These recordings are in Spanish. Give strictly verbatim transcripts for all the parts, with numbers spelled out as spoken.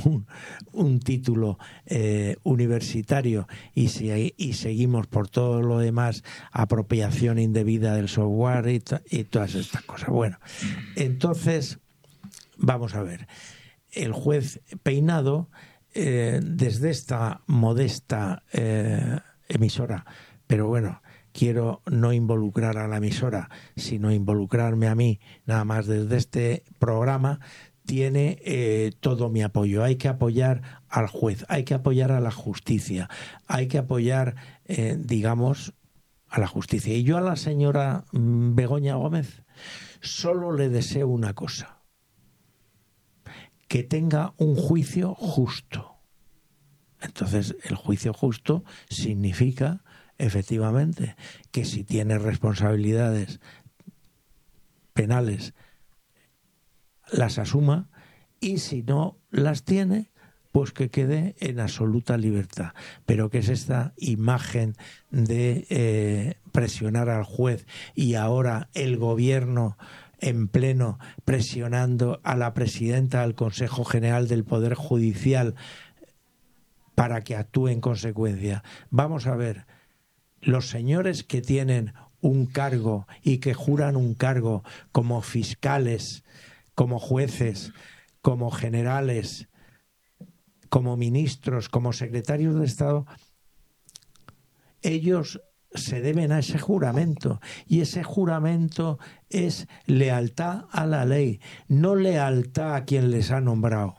un, un título eh, universitario y, si, y seguimos por todo lo demás, apropiación indebida del software y, to, y todas estas cosas. Bueno, entonces, vamos a ver. El juez Peinado, eh, desde esta modesta eh, emisora, pero bueno, quiero no involucrar a la emisora, sino involucrarme a mí, nada más desde este programa, tiene eh, todo mi apoyo. Hay que apoyar al juez, hay que apoyar a la justicia, hay que apoyar, eh, digamos, a la justicia. Y yo a la señora Begoña Gómez solo le deseo una cosa: que tenga un juicio justo. Entonces, el juicio justo significa, efectivamente, que si tiene responsabilidades penales, las asuma, y si no las tiene, pues que quede en absoluta libertad. Pero que es esta imagen de eh, presionar al juez y ahora el gobierno en pleno presionando a la presidenta del Consejo General del Poder Judicial para que actúe en consecuencia. Vamos a ver, los señores que tienen un cargo y que juran un cargo como fiscales, como jueces, como generales, como ministros, como secretarios de Estado, ellos se deben a ese juramento, y ese juramento es lealtad a la ley, no lealtad a quien les ha nombrado.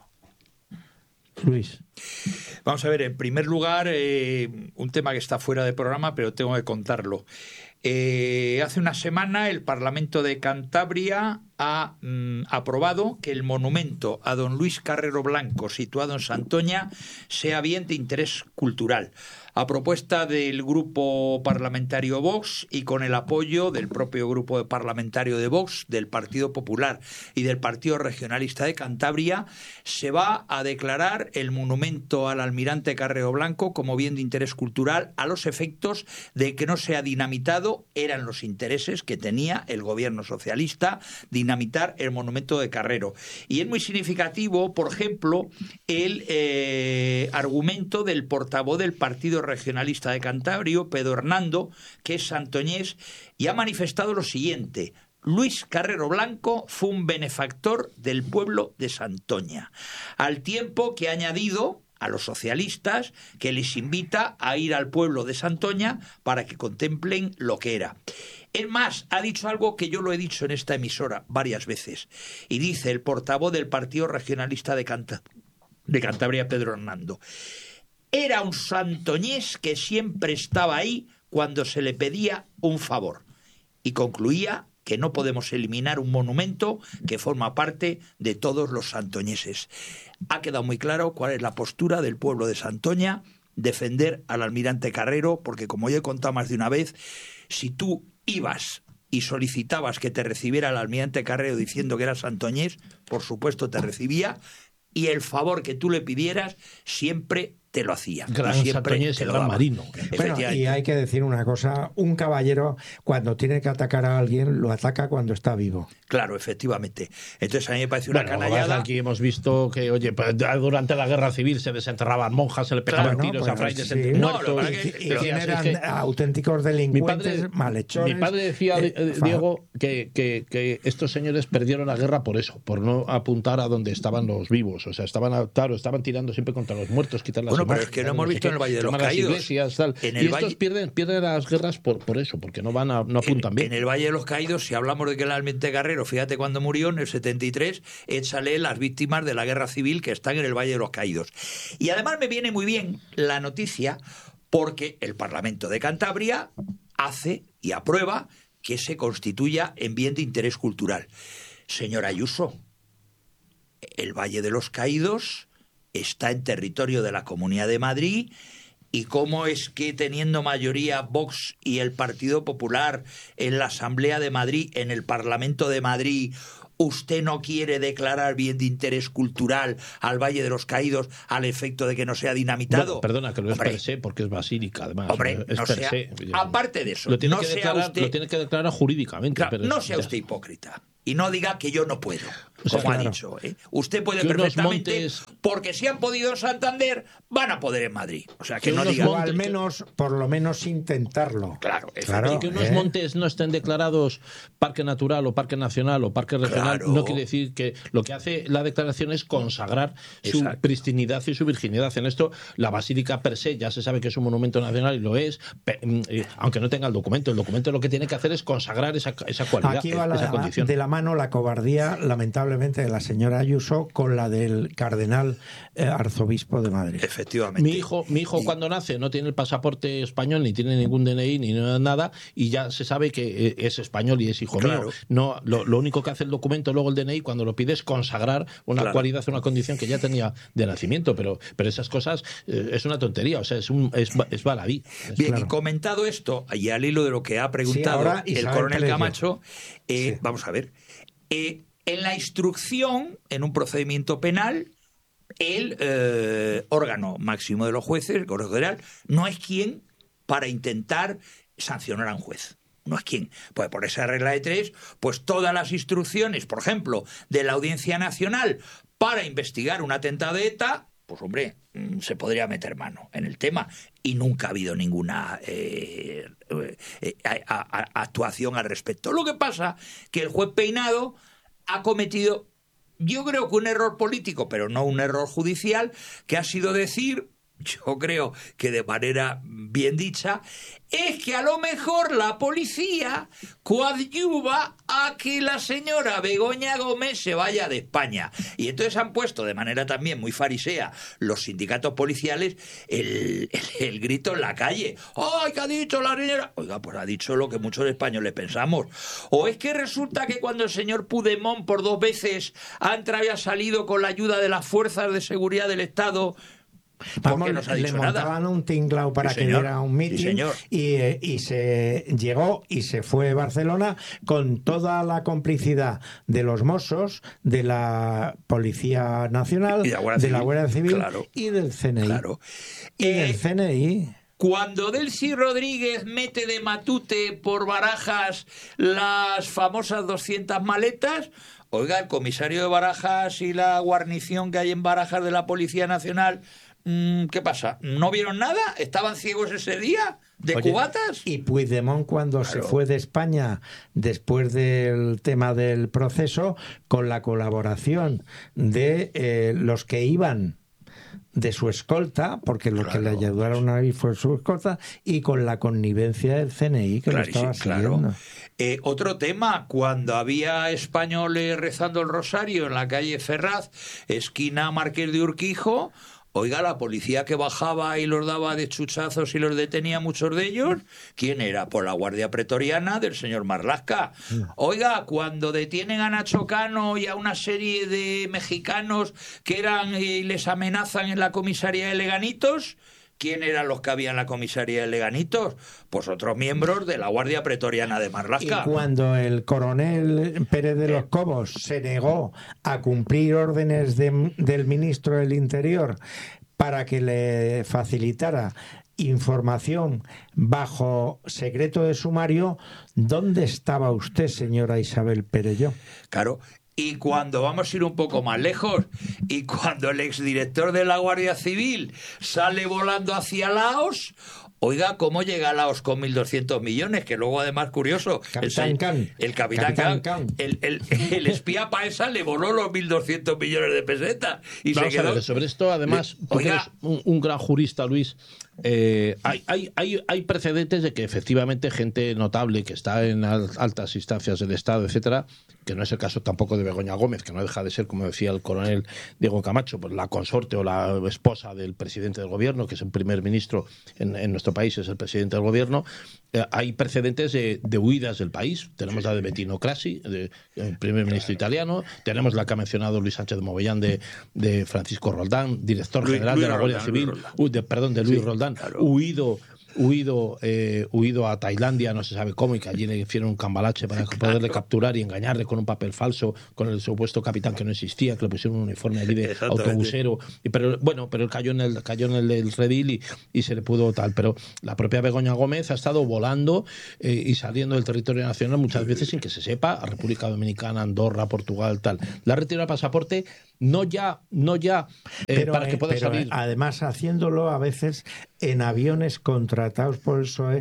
Luis. Vamos a ver, en primer lugar, eh, un tema que está fuera de programa, pero tengo que contarlo. Eh, hace una semana el Parlamento de Cantabria ha mm, aprobado que el monumento a don Luis Carrero Blanco, situado en Santoña, sea bien de interés cultural, a propuesta del grupo parlamentario Vox y con el apoyo del propio grupo parlamentario de Vox, del Partido Popular y del Partido Regionalista de Cantabria. Se va a declarar el monumento al almirante Carrero Blanco como bien de interés cultural, a los efectos de que no sea dinamitado. Eran los intereses que tenía el gobierno socialista, dinamitar el monumento de Carrero. Y es muy significativo, por ejemplo, el eh, argumento del portavoz del Partido Regionalista de Cantabria, Pedro Hernando, que es santoñés, y ha manifestado lo siguiente: Luis Carrero Blanco fue un benefactor del pueblo de Santoña, al tiempo que ha añadido a los socialistas que les invita a ir al pueblo de Santoña para que contemplen lo que era. Es más, ha dicho algo que yo lo he dicho en esta emisora varias veces, y dice el portavoz del Partido Regionalista de, Canta- de Cantabria, Pedro Hernando: era un santoñés que siempre estaba ahí cuando se le pedía un favor. Y concluía que no podemos eliminar un monumento que forma parte de todos los santoñeses. Ha quedado muy claro cuál es la postura del pueblo de Santoña: defender al almirante Carrero, porque, como ya he contado más de una vez, si tú ibas y solicitabas que te recibiera el almirante Carrero diciendo que era santoñés, por supuesto te recibía, y el favor que tú le pidieras siempre te lo hacía. Gran santoñés y gran marino. Bueno, y hay que decir una cosa: un caballero, cuando tiene que atacar a alguien, lo ataca cuando está vivo. Claro, efectivamente. Entonces a mí me parece una bueno, canallada. Aquí hemos visto que, oye, durante la Guerra Civil se desenterraban monjas, se le pegaban claro, tiros pues, a frailes sí, muertos. No, que, y, y quién eran que auténticos delincuentes, mi padre, malhechores. Mi padre decía, eh, Diego, que, que, que estos señores perdieron la guerra por eso, por no apuntar a donde estaban los vivos. O sea, estaban, claro, estaban tirando siempre contra los muertos, quitar las Bueno, imágenes, pero es que no hemos no sé visto qué, en el Valle de los quemar las Caídos. Iglesias, tal. En y el estos Valle... pierden, pierden las guerras por, por eso, porque no van a, no apuntan en, bien. En el Valle de los Caídos, si hablamos de que el almirante Carrero, fíjate cuando murió, en el setenta y tres, échale las víctimas de la guerra civil que están en el Valle de los Caídos. Y además me viene muy bien la noticia, porque el Parlamento de Cantabria hace y aprueba que se constituya en bien de interés cultural. Señora Ayuso, el Valle de los Caídos está en territorio de la Comunidad de Madrid. ¿Y cómo es que, teniendo mayoría Vox y el Partido Popular en la Asamblea de Madrid, en el Parlamento de Madrid, usted no quiere declarar bien de interés cultural al Valle de los Caídos al efecto de que no sea dinamitado? Bueno, perdona, que lo es hombre, per se, porque es basílica, además. Hombre, es no per sea, se. aparte de eso, lo tiene, no que sea declarar, usted, lo tiene que declarar jurídicamente. claro, pero no es, sea ya. usted hipócrita. y no diga que yo no puedo, o sea, como claro. ha dicho. ¿eh? Usted puede que perfectamente, montes... porque si han podido en Santander, van a poder en Madrid. O sea, que, que no unos diga... O al menos, por lo menos intentarlo. Claro, claro y que unos ¿eh? montes no estén declarados parque natural o parque nacional o parque regional, Claro. no quiere decir que lo que hace la declaración es consagrar su Exacto. pristinidad y su virginidad. En esto, la basílica per se ya se sabe que es un monumento nacional y lo es, pe- eh, aunque no tenga el documento. El documento lo que tiene que hacer es consagrar esa, esa cualidad, Aquí va esa la, condición. de la mano la cobardía, lamentablemente, de la señora Ayuso con la del cardenal eh, arzobispo de Madrid. Efectivamente. Mi hijo, mi hijo Y- cuando nace no tiene el pasaporte español, ni tiene ningún D N I, ni nada, y ya se sabe que eh, es español y es hijo Claro. mío. No, lo, lo único que hace el documento, luego el D N I, cuando lo pide es consagrar una Claro. cualidad, una condición que ya tenía de nacimiento, pero, pero esas cosas eh, es una tontería, o sea, es, un, es, es baladí. Es- Bien, Claro. y comentado esto, y al hilo de lo que ha preguntado ahora el Isabel coronel Pérez. Camacho, eh, Sí. vamos a ver. Eh, en la instrucción, en un procedimiento penal, el eh, órgano máximo de los jueces, el Consejo General, no es quien para intentar sancionar a un juez. No es quien. Pues por esa regla de tres, pues todas las instrucciones, por ejemplo, de la Audiencia Nacional para investigar un atentado de ETA, pues hombre, se podría meter mano en el tema y nunca ha habido ninguna eh, eh, a, a, actuación al respecto. Lo que pasa que el juez Peinado ha cometido, yo creo que un error político, pero no un error judicial, que ha sido decir, yo creo que de manera bien dicha, es que a lo mejor la policía coadyuva a que la señora Begoña Gómez se vaya de España. Y entonces han puesto de manera también muy farisea los sindicatos policiales el, el, el grito en la calle. ¡Ay, qué ha dicho la señora! Oiga, pues ha dicho lo que muchos españoles pensamos. O es que resulta que cuando el señor Puigdemont por dos veces ha entrado y ha salido con la ayuda de las fuerzas de seguridad del Estado... Vamos, no se ha le dicho montaban nada. un tinglao para Sí, que señor. diera un Sí, mitin señor. y, eh, y se llegó y se fue a Barcelona con toda la complicidad de los Mossos, de la Policía Nacional, Y de la Guardia de la Civil. Guardia Civil Claro. y del C N I. Claro. Y Eh, del C N I. Cuando Delcy Rodríguez mete de matute por Barajas las famosas doscientas maletas, oiga, el comisario de Barajas y la guarnición que hay en Barajas de la Policía Nacional, mmm, ¿qué pasa? ¿No vieron nada? ¿Estaban ciegos ese día? ¿De Oye, cubatas? Y Puigdemont cuando Claro. se fue de España después del tema del proceso, con la colaboración de eh, los que iban de su escolta, porque lo que le Claro. ayudaron a ir fue su escolta, y con la connivencia del C N I que Clarísimo, lo estaba claro. siguiendo. Eh, otro tema, cuando había españoles rezando el rosario en la calle Ferraz, esquina Marqués de Urquijo, oiga, la policía que bajaba y los daba de chuchazos y los detenía muchos de ellos, ¿quién era? Pues la Guardia Pretoriana del señor Marlaska. Oiga, cuando detienen a Nacho Cano y a una serie de mexicanos que eran y les amenazan en la comisaría de Leganitos, ¿quién eran los que había en la comisaría de Leganitos? Pues otros miembros de la Guardia Pretoriana de Y Marlaska. cuando el coronel Pérez de los Cobos se negó a cumplir órdenes de- del ministro del Interior para que le facilitara información bajo secreto de sumario, ¿dónde estaba usted, señora Isabel Perelló? Claro. Y cuando vamos a ir un poco más lejos, y cuando el exdirector de la Guardia Civil sale volando hacia Laos, oiga, ¿cómo llega a Laos con mil doscientos millones? Que luego, además, curioso, Capitán el, Khan. el capitán, Capitán Khan, Khan. El, el, el espía Paesa le voló los mil doscientos millones de pesetas y Vamos se a quedó... ver, sobre esto, además, Le- tú que Oiga. eres un, un gran jurista, Luis, eh, hay, hay, hay, hay precedentes de que efectivamente gente notable que está en al- altas instancias del Estado, etcétera, que no es el caso tampoco de Begoña Gómez, que no deja de ser, como decía el coronel Diego Camacho, pues la consorte o la esposa del presidente del gobierno, que es el primer ministro en, en nuestro país, es el presidente del gobierno. Eh, hay precedentes de, de huidas del país. Tenemos la de Bettino Craxi, de, el primer ministro italiano. Tenemos la que ha mencionado Luis Sánchez de Movellán, de, de Francisco Roldán, director Luis- general Luis de la Guardia Roldán, Civil, Luis Roldán. uh, de, perdón, de Luis Sí, Roldán, claro. huido huido, eh, huido a Tailandia, no se sabe cómo, y que allí le hicieron un cambalache para poderle capturar y engañarle con un papel falso, con el supuesto capitán que no existía, que le pusieron un uniforme allí de autobusero. Y, pero bueno, pero él cayó en el, cayó en el, el redil y, y se le pudo tal. Pero la propia Begoña Gómez ha estado volando eh, y saliendo del territorio nacional muchas veces sin que se sepa, a República Dominicana, Andorra, Portugal, tal. Le ha retirado el pasaporte, no ya, no ya eh, pero, para que pueda pero, salir. Además, haciéndolo a veces en aviones contratados por el P S O E,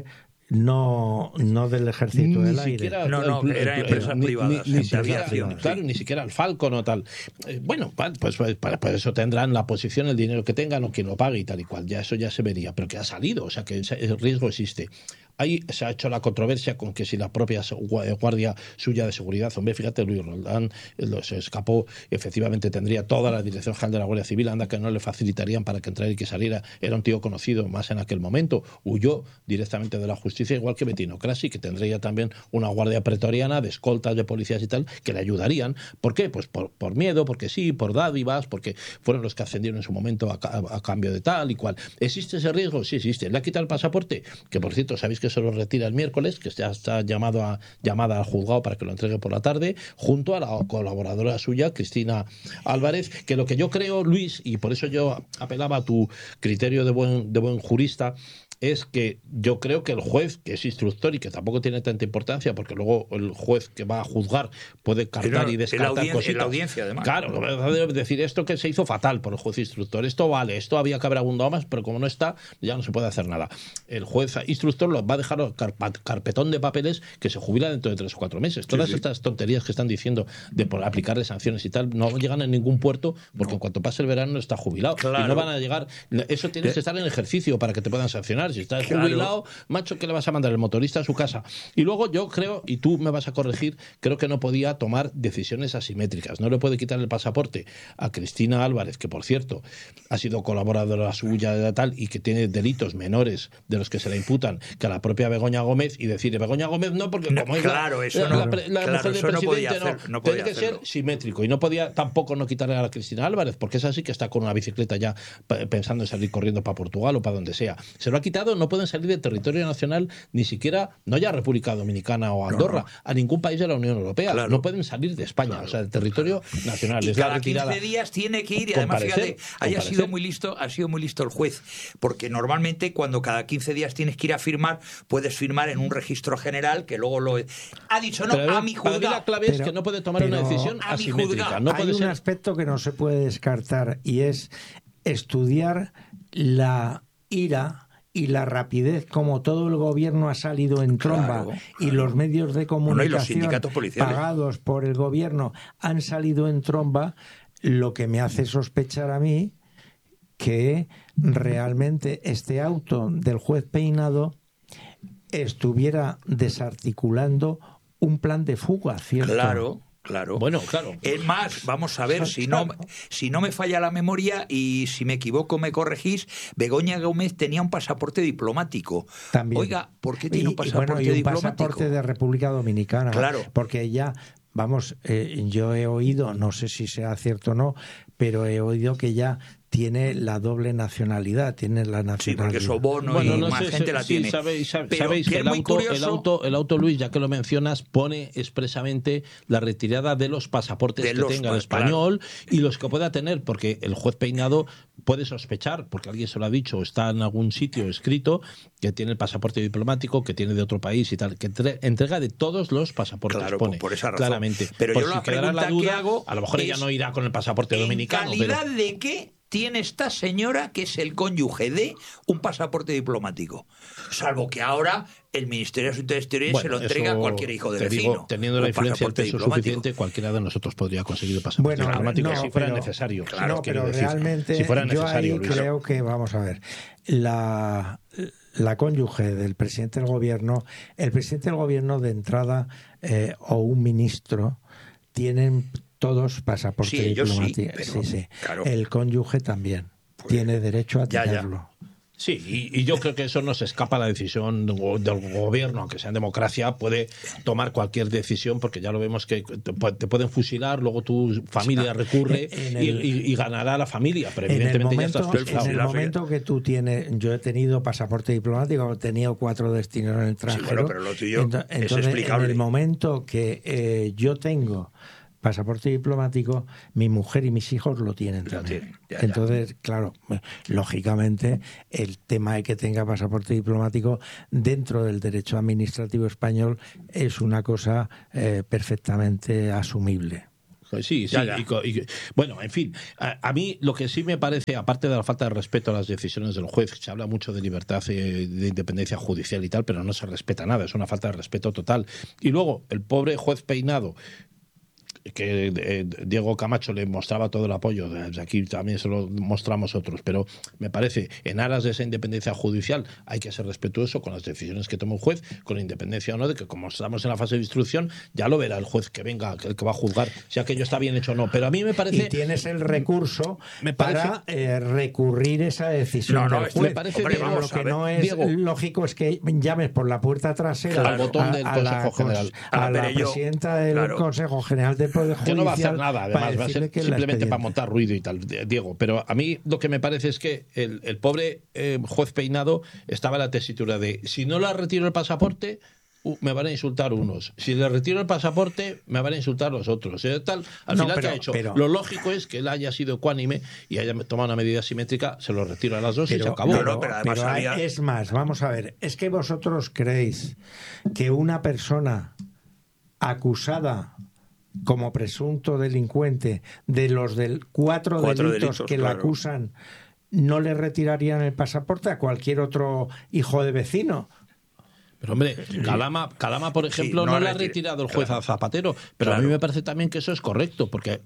no, no del ejército ni del siquiera, aire. No, no, el, eran el, empresas ni, privadas. Ni, ni siquiera, aviación, claro, sí. ni siquiera el Falcon o tal. Eh, bueno, pues, pues, pues, pues eso tendrán la posición, el dinero que tengan o quien lo pague y tal y cual. Ya eso ya se vería, pero que ha salido, o sea que el riesgo existe. Ahí se ha hecho la controversia con que si la propia guardia suya de seguridad, hombre, fíjate, Luis Roldán se escapó, efectivamente tendría toda la Dirección General de la Guardia Civil, anda que no le facilitarían para que entrara y que saliera, era un tío conocido más en aquel momento, huyó directamente de la justicia, igual que Bettino Craxi, que tendría también una guardia pretoriana de escoltas, de policías y tal, que le ayudarían. ¿Por qué? Pues por, por miedo, porque sí, por dádivas, porque fueron los que ascendieron en su momento a, a, a cambio de tal y cual. ¿Existe ese riesgo? Sí, existe. ¿Le ha quitado el pasaporte? Que por cierto, sabéis que que se lo retira el miércoles, que ya está llamado a, llamada al juzgado para que lo entregue por la tarde, junto a la colaboradora suya, Cristina Álvarez, que lo que yo creo, Luis, y por eso yo apelaba a tu criterio de buen, de buen jurista, es que yo creo que el juez, que es instructor y que tampoco tiene tanta importancia, porque luego el juez que va a juzgar puede cartar y descartar cositas. En la audiencia, además. Claro, lo verdadero es decir, esto que se hizo fatal por el juez instructor, esto vale, esto había que haber abundado más, pero como no está, ya no se puede hacer nada. El juez instructor lo va a dejar carpetón de papeles que se jubila dentro de tres o cuatro meses. Todas sí, sí. estas tonterías que están diciendo de por aplicarle sanciones y tal, no llegan a ningún puerto, porque no. en cuanto pase el verano está jubilado. Claro. Y no van a llegar. Eso tienes que estar en ejercicio para que te puedan sancionar. Si estás claro. jubilado, macho, ¿qué le vas a mandar el motorista a su casa? Y luego yo creo, y tú me vas a corregir, creo que no podía tomar decisiones asimétricas. No le puede quitar el pasaporte a Cristina Álvarez, que por cierto ha sido colaboradora suya de tal y que tiene delitos menores de los que se le imputan que a la propia Begoña Gómez, y decir Begoña Gómez no, porque como no, es claro, la, eso la, no, la, la claro, mujer del eso no presidente, podía hacer, no, no podía tiene que hacerlo. ser simétrico. Y no podía tampoco no quitarle a la Cristina Álvarez, porque es así que está con una bicicleta ya pensando en salir corriendo para Portugal o para donde sea. Se lo ha quitado, no pueden salir del territorio nacional, ni siquiera, no ya República Dominicana o Andorra, no, no. a ningún país de la Unión Europea. Claro. No pueden salir de España, claro, o sea, del territorio claro. nacional. Y es cada la retirada. quince días tiene que ir, y además, fíjate, haya sido muy listo, ha sido muy listo el juez, porque normalmente cuando cada quince días tienes que ir a firmar, puedes firmar en un registro general que luego lo... Ha dicho, no, pero a mi juzgado. Para mí la clave pero, es que no puede tomar una decisión asimétrica. No Hay puede un ser... aspecto que no se puede descartar, y es estudiar la ira y la rapidez, como todo el gobierno ha salido en tromba, claro, y claro. los medios de comunicación bueno, los pagados por el gobierno han salido en tromba, lo que me hace sospechar a mí que realmente este auto del juez Peinado estuviera desarticulando un plan de fuga, ¿cierto? Claro. Claro. Bueno, claro. Es más, vamos a ver, si no, si no me falla la memoria y si me equivoco me corregís, Begoña Gómez tenía un pasaporte diplomático. También. Oiga, ¿por qué tiene y, un pasaporte y bueno, y un diplomático? pasaporte de República Dominicana. Claro. Porque ella, vamos, eh, yo he oído, no sé si sea cierto o no, pero he oído que ella tiene la doble nacionalidad, tiene la nacionalidad. Sí, porque Sobono bueno, y no más sé, gente sí, la sí, tiene. Sabéis, sabéis, Pero sabéis que el auto, curioso... el, auto, el auto, Luis, ya que lo mencionas, pone expresamente la retirada de los pasaportes de que los, tenga el español, claro, y los que pueda tener, porque el juez Peinado puede sospechar, porque alguien se lo ha dicho, está en algún sitio escrito, que tiene el pasaporte diplomático, que tiene de otro país y tal, que entre, entrega de todos los pasaportes, claro, pone, por esa razón. Claramente. Pero por yo si la quedara pregunta la duda, que hago a lo mejor ella no irá con el pasaporte ¿en dominicano. calidad pero... de qué tiene esta señora, que es el cónyuge de un pasaporte diplomático? Salvo que ahora el Ministerio de Asuntos Exteriores bueno, se lo entrega a cualquier hijo de vecino. Digo, teniendo la influencia del peso suficiente, cualquiera de nosotros podría conseguir el pasaporte bueno, diplomático no, si fuera pero, necesario. Claro, no, pero decir, realmente si fuera yo necesario, ahí Luis. creo que, vamos a ver, la, la cónyuge del presidente del gobierno, el presidente del gobierno de entrada eh, o un ministro tienen todos pasaporte sí, diplomático. Sí, pero, sí, sí. Claro. El cónyuge también pues, tiene derecho a tenerlo. Ya, ya. Sí, y, y yo creo que eso no se escapa a la decisión del gobierno, aunque sea en democracia, puede tomar cualquier decisión, porque ya lo vemos que te, te pueden fusilar, luego tu familia recurre el, y, y, y ganará la familia, pero evidentemente momento, ya estás fusilado. En el momento que tú tienes, yo he tenido pasaporte diplomático, he tenido cuatro destinos en el extranjero. Sí, bueno, pero lo tuyo entonces, es entonces, explicable. En el momento que eh, yo tengo pasaporte diplomático, mi mujer y mis hijos lo tienen también. Tienen, ya, Entonces, ya. claro, lógicamente, el tema de que tenga pasaporte diplomático dentro del derecho administrativo español es una cosa eh, perfectamente asumible. Sí, sí. Ya, ya. Y, y, bueno, en fin, a, a mí lo que sí me parece, aparte de la falta de respeto a las decisiones del juez, se habla mucho de libertad y de independencia judicial y tal, pero no se respeta nada, es una falta de respeto total. Y luego, el pobre juez Peinado, que eh, Diego Camacho le mostraba todo el apoyo, desde aquí también se lo mostramos otros, pero me parece, en aras de esa independencia judicial hay que ser respetuoso con las decisiones que toma un juez, con independencia o no, de que como estamos en la fase de instrucción, ya lo verá el juez que venga, el que va a juzgar, si aquello está bien hecho o no, pero a mí me parece... Y tienes el recurso me parece, para eh, recurrir esa decisión no, no, del juez. Me parece, Hombre, Diego, lo que ver, no es Diego, lógico es que llames por la puerta trasera al botón del a, a Consejo la, General. a Ah, la pero yo, presidenta del claro. Consejo General del Poder Judicial. Que no va a hacer nada, además, va a ser que simplemente para montar ruido y tal, Diego. Pero a mí lo que me parece es que el, el pobre eh, juez Peinado estaba en la tesitura de si no le retiro el pasaporte, uh, me van a insultar unos. Si le retiro el pasaporte, me van a insultar los otros. Y tal, al No, final, pero, ¿qué ha hecho? Pero, lo lógico es que él haya sido ecuánime y haya tomado una medida simétrica, se lo retiro a las dos pero, y se acabó. No, no, pero además pero había... es más, vamos a ver, es que vosotros creéis que una persona acusada como presunto delincuente de los del cuatro, Cuatro delitos, delitos, que claro. le acusan, no le retirarían el pasaporte a cualquier otro hijo de vecino. Pero hombre, Calama, Calama por ejemplo, Sí, no, no le ha retira, retirado el juez claro. a Zapatero, pero Claro. a mí me parece también que eso es correcto, porque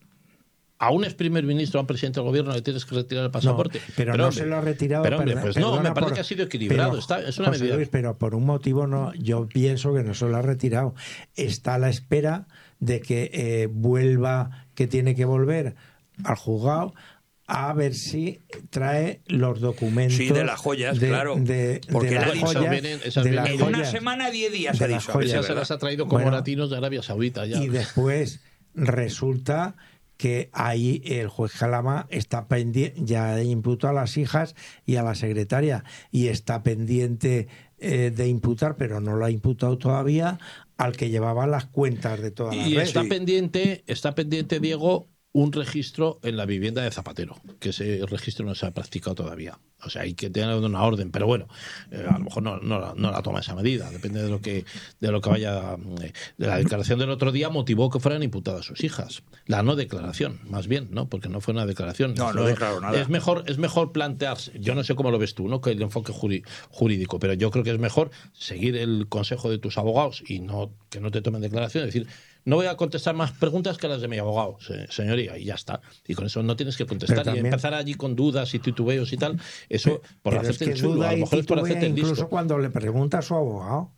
a un ex primer ministro, a un presidente del gobierno le tienes que retirar el pasaporte. No, pero, pero no hombre, se lo ha retirado. Pero hombre, perdona, pues no, me parece por, que ha sido equilibrado. pero, Está, es una José medida. Luis, pero por un motivo no, yo pienso que no se lo ha retirado. Está a la espera de que eh, vuelva, que tiene que volver al juzgado a ver si trae los documentos. Sí, de las joyas, de, claro. De, Porque de las esas joyas, vienen- esas de vienen- las En una joyas. semana, diez días de ha las dicho. joyas. Esa ¿verdad? se las ha traído como Bueno, latinos de Arabia Saudita ya. Y después resulta que ahí el juez Calama está pendiente, ya imputó a las hijas y a la secretaria, y está pendiente eh, de imputar, pero no lo ha imputado todavía, al que llevaba las cuentas de todas las Y redes. está Sí. pendiente, está pendiente, Diego, un registro en la vivienda de Zapatero, que ese registro no se ha practicado todavía. O sea, hay que tener una orden, pero bueno, eh, a lo mejor no, no, la- no la toma esa medida, depende de lo que de lo que vaya. eh, de la declaración del otro día motivó que fueran imputadas sus hijas. La no declaración, más bien, ¿no? Porque no fue una declaración. No, no declaró nada. Es mejor, es mejor plantearse, yo no sé cómo lo ves tú, ¿no? Que el enfoque juri- jurídico, pero yo creo que es mejor seguir el consejo de tus abogados y no que no te tomen declaración, es decir, no voy a contestar más preguntas que las de mi abogado, se- señoría, y ya está. Y con eso no tienes que contestar. Pero también- y empezar allí con dudas y titubeos y tal, eso por Pero es hacerte que el chulo, duda a lo y mejor es por titubea hacerte el incluso listo. cuando le pregunta a su abogado.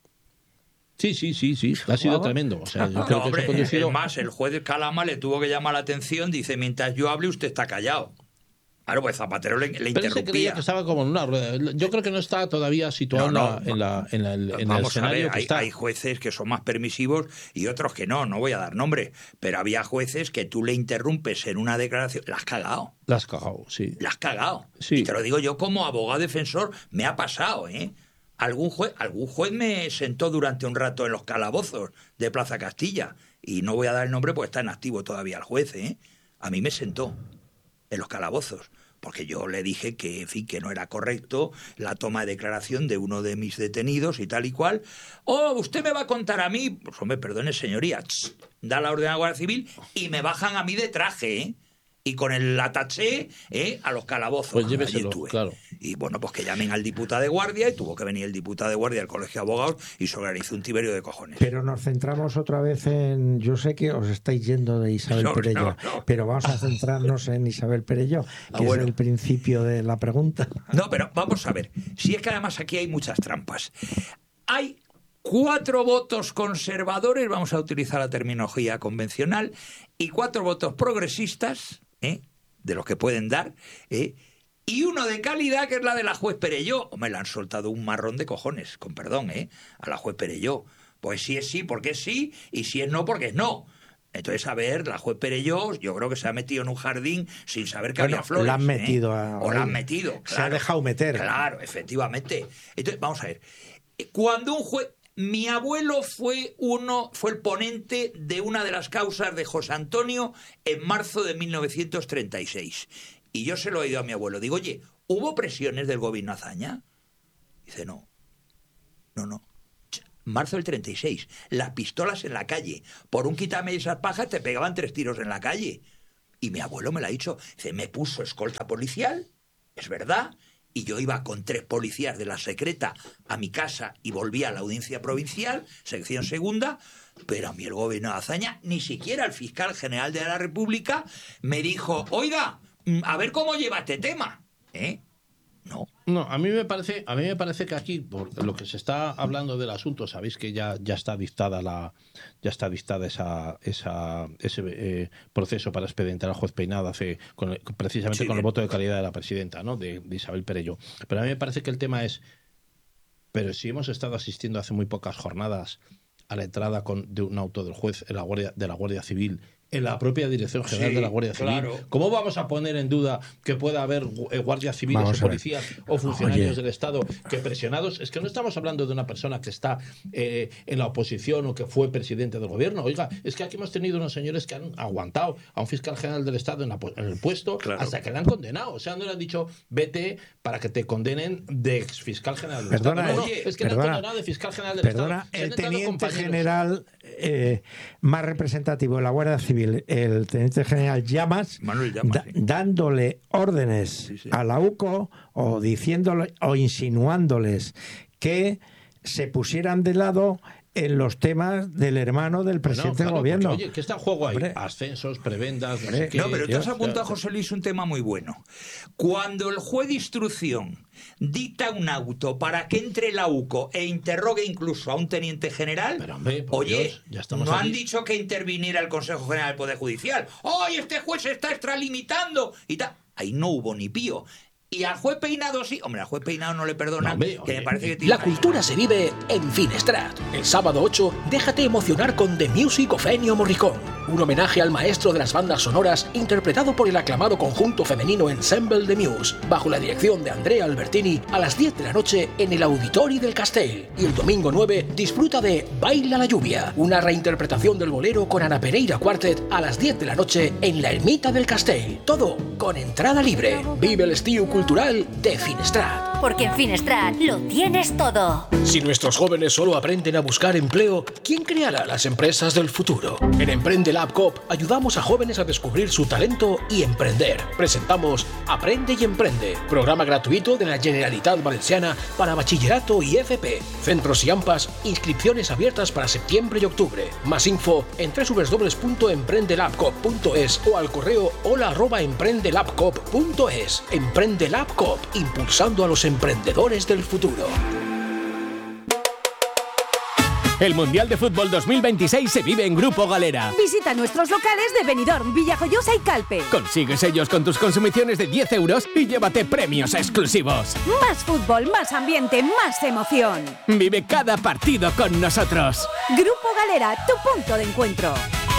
Sí, sí, sí, sí, ha sido Vamos. tremendo. O sea, yo No, creo que hombre, eso ha conducido... es más, el juez de Calama le tuvo que llamar la atención, dice, mientras yo hable usted está callado. Claro, pues Zapatero le, le Pero ese creía interrumpía. que estaba como en una rueda. Yo creo que no está todavía situado No, no, en, la, en, la, en, la, en el Vamos a escenario ver, que hay, está. hay jueces que son más permisivos y otros que no, no voy a dar nombre, pero había jueces que tú le interrumpes en una declaración, la has cagado, La has cagado, sí. la has cagado. Sí. Y te lo digo yo como abogado defensor, me ha pasado, ¿eh? Algún juez, algún juez me sentó durante un rato en los calabozos de Plaza Castilla, y no voy a dar el nombre porque está en activo todavía el juez, ¿eh? A mí me sentó en los calabozos, porque yo le dije que, en fin, que no era correcto la toma de declaración de uno de mis detenidos y tal y cual. Oh, usted me va a contar a mí. Pues hombre, perdone, señoría. Tss, da la orden a la Guardia Civil y me bajan a mí de traje, ¿eh? Y con el ataché, ¿eh? A los calabozos. Pues Allí lléveselo, estuve. claro. Y bueno, pues que llamen al diputado de guardia, y tuvo que venir el diputado de guardia del Colegio de Abogados y se organizó un tiberio de cojones. Pero nos centramos otra vez en... Yo sé que os estáis yendo de Isabel No, Perelló, no, no. pero vamos a centrarnos en Isabel Perelló, que Ah, bueno. es el principio de la pregunta. No, pero vamos a ver. Si es que además aquí hay muchas trampas. Hay cuatro votos conservadores, vamos a utilizar la terminología convencional, y cuatro votos progresistas, ¿eh? De los que pueden dar, ¿eh? y uno de calidad, que es la de la juez Perelló. Me la han soltado un marrón de cojones, con perdón, ¿eh? A la juez Perelló. Pues si es sí, porque es sí, y si es no, porque es no. Entonces, a ver, la juez Perelló, yo creo que se ha metido en un jardín sin saber que bueno, había flores. La han metido. ¿eh? A... O la han metido. Claro, se ha dejado meter. Claro, efectivamente. Entonces, vamos a ver. Cuando un juez... Mi abuelo fue uno, fue el ponente de una de las causas de José Antonio en marzo de mil novecientos treinta y seis. Y yo se lo he oído a mi abuelo. Digo, oye, ¿hubo presiones del gobierno Azaña? Dice, no. No, no. Marzo del treinta y seis. Las pistolas en la calle. Por un quítame esas pajas te pegaban tres tiros en la calle. Y mi abuelo me lo ha dicho. Dice, me puso escolta policial. Es verdad. Y yo iba con tres policías de la secreta a mi casa y volvía a la audiencia provincial, sección segunda, pero a mí el gobierno de Azaña, ni siquiera el fiscal general de la República, me dijo, oiga, a ver cómo lleva este tema. ¿Eh? No. No, a mí me parece, a mí me parece que aquí, por lo que se está hablando del asunto, sabéis que ya, ya está dictada la, ya está dictada esa, esa, ese eh, proceso para expedientar al juez Peinado hace, con, precisamente sí, con el voto de calidad de la presidenta, ¿no? De, de Isabel Perelló. Pero a mí me parece que el tema es, pero si hemos estado asistiendo hace muy pocas jornadas a la entrada con, de un auto del juez en la Guardia, de la Guardia Civil, en la propia Dirección General sí, de la Guardia Civil. Claro. ¿Cómo vamos a poner en duda que pueda haber guardias civiles vamos o policías o funcionarios Oye. del Estado que presionados? Es que no estamos hablando de una persona que está eh, en la oposición o que fue presidente del gobierno. Oiga, es que aquí hemos tenido unos señores que han aguantado a un fiscal general del Estado en, la, en el puesto claro. hasta que le han condenado. O sea, no le han dicho, vete para que te condenen de ex fiscal general del perdona, Estado. No, no, no, es que perdona, le han condenado de fiscal general del perdona, Estado. El teniente general eh, más representativo de la Guardia Civil, el teniente general Llamas, Manuel Llamas da, sí. dándole órdenes sí, sí. a la U C O o diciéndole o insinuándoles que se pusieran de lado en los temas del hermano del presidente bueno, claro, del gobierno. Porque, oye, ¿qué está en juego ahí? Hombre. Ascensos, prebendas... No, sé qué, no pero te has apuntado, José Luis, un tema muy bueno. Cuando el juez de instrucción dicta un auto para que entre la U C O e interrogue incluso a un teniente general, pero, hombre, oye, Dios, ya estamos no aquí. Han dicho que interviniera el Consejo General del Poder Judicial. ¡Ay, este juez se está extralimitando! Y tal. Ahí no hubo ni pío. Y al juez Peinado sí. Hombre, al juez Peinado no le perdonan, no, que me parece que tiene... La cultura se vive en Finestrat. El sábado ocho, déjate emocionar con The Music of Ennio Morricone, un homenaje al maestro de las bandas sonoras interpretado por el aclamado conjunto femenino Ensemble The Muse, bajo la dirección de Andrea Albertini, a las diez de la noche en el Auditori del Castell. Y el domingo nueve, disfruta de Baila la lluvia, una reinterpretación del bolero con Ana Pereira Quartet a las diez de la noche en la Ermita del Castell. Todo con entrada libre. Vive el estilo cultural de Finestrat. Porque en Finestrat lo tienes todo. Si nuestros jóvenes solo aprenden a buscar empleo, ¿quién creará las empresas del futuro? En Emprende Lab Coop ayudamos a jóvenes a descubrir su talento y emprender. Presentamos Aprende y Emprende, programa gratuito de la Generalitat Valenciana para bachillerato y F P. Centros y AMPAs, inscripciones abiertas para septiembre y octubre. Más info en doble u doble u doble u punto emprende lab coop punto es o al correo hola arroba emprende lab coop punto es. Emprende Lab Coop, impulsando a los emprendedores del futuro. El Mundial de Fútbol dos mil veintiséis se vive en Grupo Galera. Visita nuestros locales de Benidorm, Villajoyosa y Calpe. Consigue sellos con tus consumiciones de diez euros y llévate premios exclusivos. Más fútbol, más ambiente, más emoción. Vive cada partido con nosotros. Grupo Galera, tu punto de encuentro.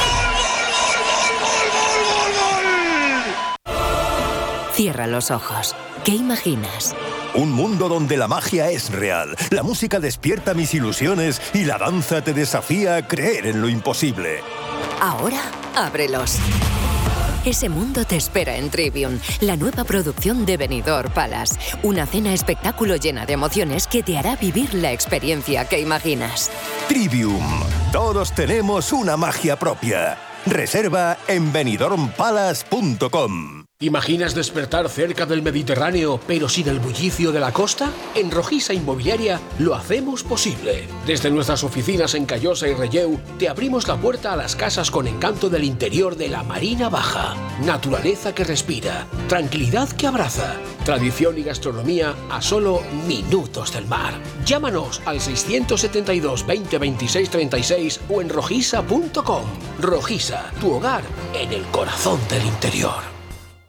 Cierra los ojos. ¿Qué imaginas? Un mundo donde la magia es real, la música despierta mis ilusiones y la danza te desafía a creer en lo imposible. Ahora, ábrelos. Ese mundo te espera en Trivium, la nueva producción de Benidorm Palace. Una cena espectáculo llena de emociones que te hará vivir la experiencia que imaginas. Trivium. Todos tenemos una magia propia. Reserva en benidorm palace punto com. ¿Imaginas despertar cerca del Mediterráneo, pero sin el bullicio de la costa? En Rojiza Inmobiliaria lo hacemos posible. Desde nuestras oficinas en Callosa y Relleu, te abrimos la puerta a las casas con encanto del interior de la Marina Baja. Naturaleza que respira, tranquilidad que abraza, tradición y gastronomía a solo minutos del mar. Llámanos al seiscientos setenta y dos, veinte, veintiséis, treinta y seis o en rojiza punto com. Rojiza, tu hogar en el corazón del interior.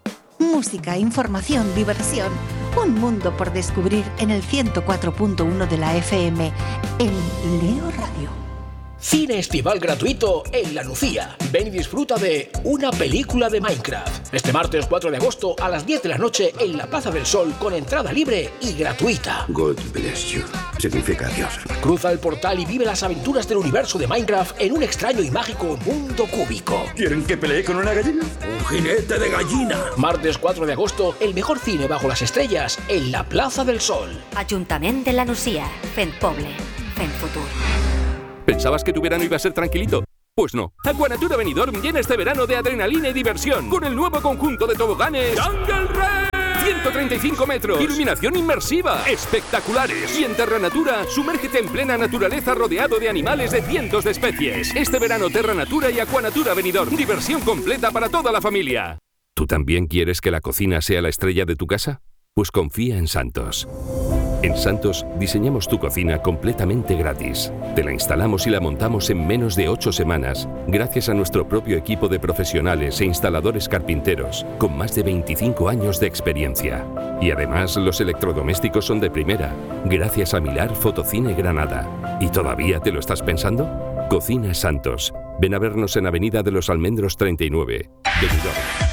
Música, información, diversión. Un mundo por descubrir en el ciento cuatro punto uno de la F M en Leo Radio. Cine estival gratuito en La Lucía. Ven y disfruta de Una película de Minecraft. Este martes cuatro de agosto a las diez de la noche en la Plaza del Sol con entrada libre y gratuita. God bless you. Significa Dios. Cruza el portal y vive las aventuras del universo de Minecraft en un extraño y mágico mundo cúbico. ¿Quieren que pelee con una gallina? ¡Un jinete de gallina! Martes cuatro de agosto, el mejor cine bajo las estrellas en la Plaza del Sol. Ayuntamiento de La Lucía. Fent Poble. Fent Futur. ¿Pensabas que tu verano iba a ser tranquilito? Pues no. Aquanatura Benidorm llena este verano de adrenalina y diversión con el nuevo conjunto de toboganes Jungle Race. ciento treinta y cinco metros. Iluminación inmersiva. Espectaculares. Y en Terra Natura, sumérgete en plena naturaleza rodeado de animales de cientos de especies. Este verano Terra Natura y Aquanatura Benidorm. Diversión completa para toda la familia. ¿Tú también quieres que la cocina sea la estrella de tu casa? Pues confía en Santos. En Santos diseñamos tu cocina completamente gratis. Te la instalamos y la montamos en menos de ocho semanas, gracias a nuestro propio equipo de profesionales e instaladores carpinteros, con más de veinticinco años de experiencia. Y además los electrodomésticos son de primera, gracias a Milar Fotocine Granada. ¿Y todavía te lo estás pensando? Cocina Santos. Ven a vernos en Avenida de los Almendros treinta y nueve, Benidorm.